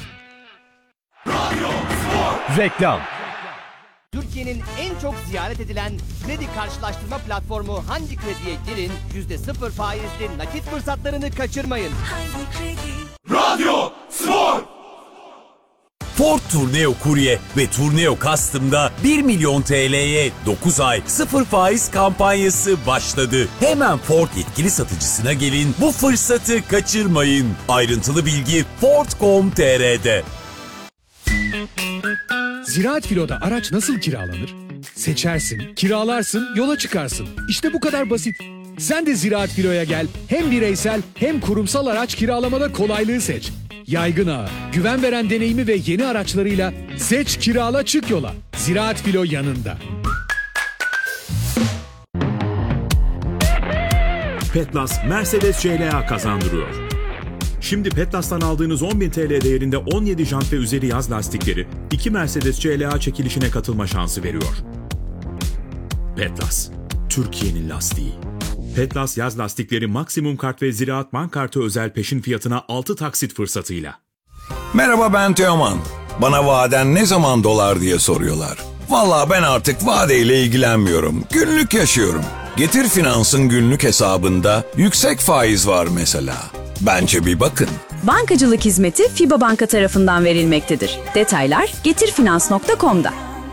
Reklam. Türkiye'nin en çok ziyaret edilen kredi karşılaştırma platformu Hangi Kredi'ye girin, %0 faizli nakit fırsatlarını kaçırmayın. Radyo Spor. Ford Tourneo Courier ve Tourneo Custom'da 1 milyon TL'ye 9 ay 0 faiz kampanyası başladı. Hemen Ford yetkili satıcısına gelin, bu fırsatı kaçırmayın. Ayrıntılı bilgi Ford.com.tr'de. Ziraat Filo'da araç nasıl kiralanır? Seçersin, kiralarsın, yola çıkarsın. İşte bu kadar basit. Sen de Ziraat Filo'ya gel. Hem bireysel hem kurumsal araç kiralamada kolaylığı seç. Yaygın ağı, güven veren deneyimi ve yeni araçlarıyla seç, kirala, çık yola. Ziraat Filo yanında. Petlas Mercedes CLA kazandırıyor. Şimdi Petlas'tan aldığınız 10.000 TL değerinde 17 jant ve üzeri yaz lastikleri 2 Mercedes CLA çekilişine katılma şansı veriyor. Petlas, Türkiye'nin lastiği. Petlas yaz lastikleri maksimum kart ve Ziraat Bank kartı özel peşin fiyatına 6 taksit fırsatıyla. Merhaba, ben Teoman. Bana vaden ne zaman dolar diye soruyorlar. Vallahi ben artık vadeyle ilgilenmiyorum. Günlük yaşıyorum. Getir Finans'ın günlük hesabında yüksek faiz var mesela. Bence bir bakın. Bankacılık hizmeti FIBA Banka tarafından verilmektedir. Detaylar getirfinans.com'da.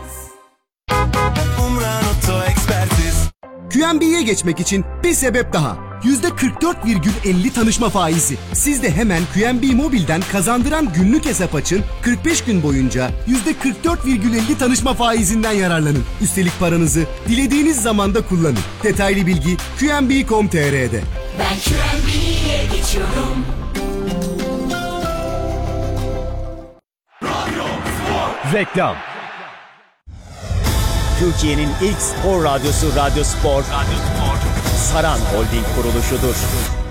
QNB'ye geçmek için bir sebep daha. %44,50 tanışma faizi. Siz de hemen QNB Mobil'den kazandıran günlük hesap açın. 45 gün boyunca %44,50 tanışma faizinden yararlanın. Üstelik paranızı dilediğiniz zamanda kullanın. Detaylı bilgi QNB.com.tr'de. Ben QNB'ye geçiyorum. Reklam. Türkiye'nin ilk spor radyosu Radyo Spor, Saran Holding kuruluşudur.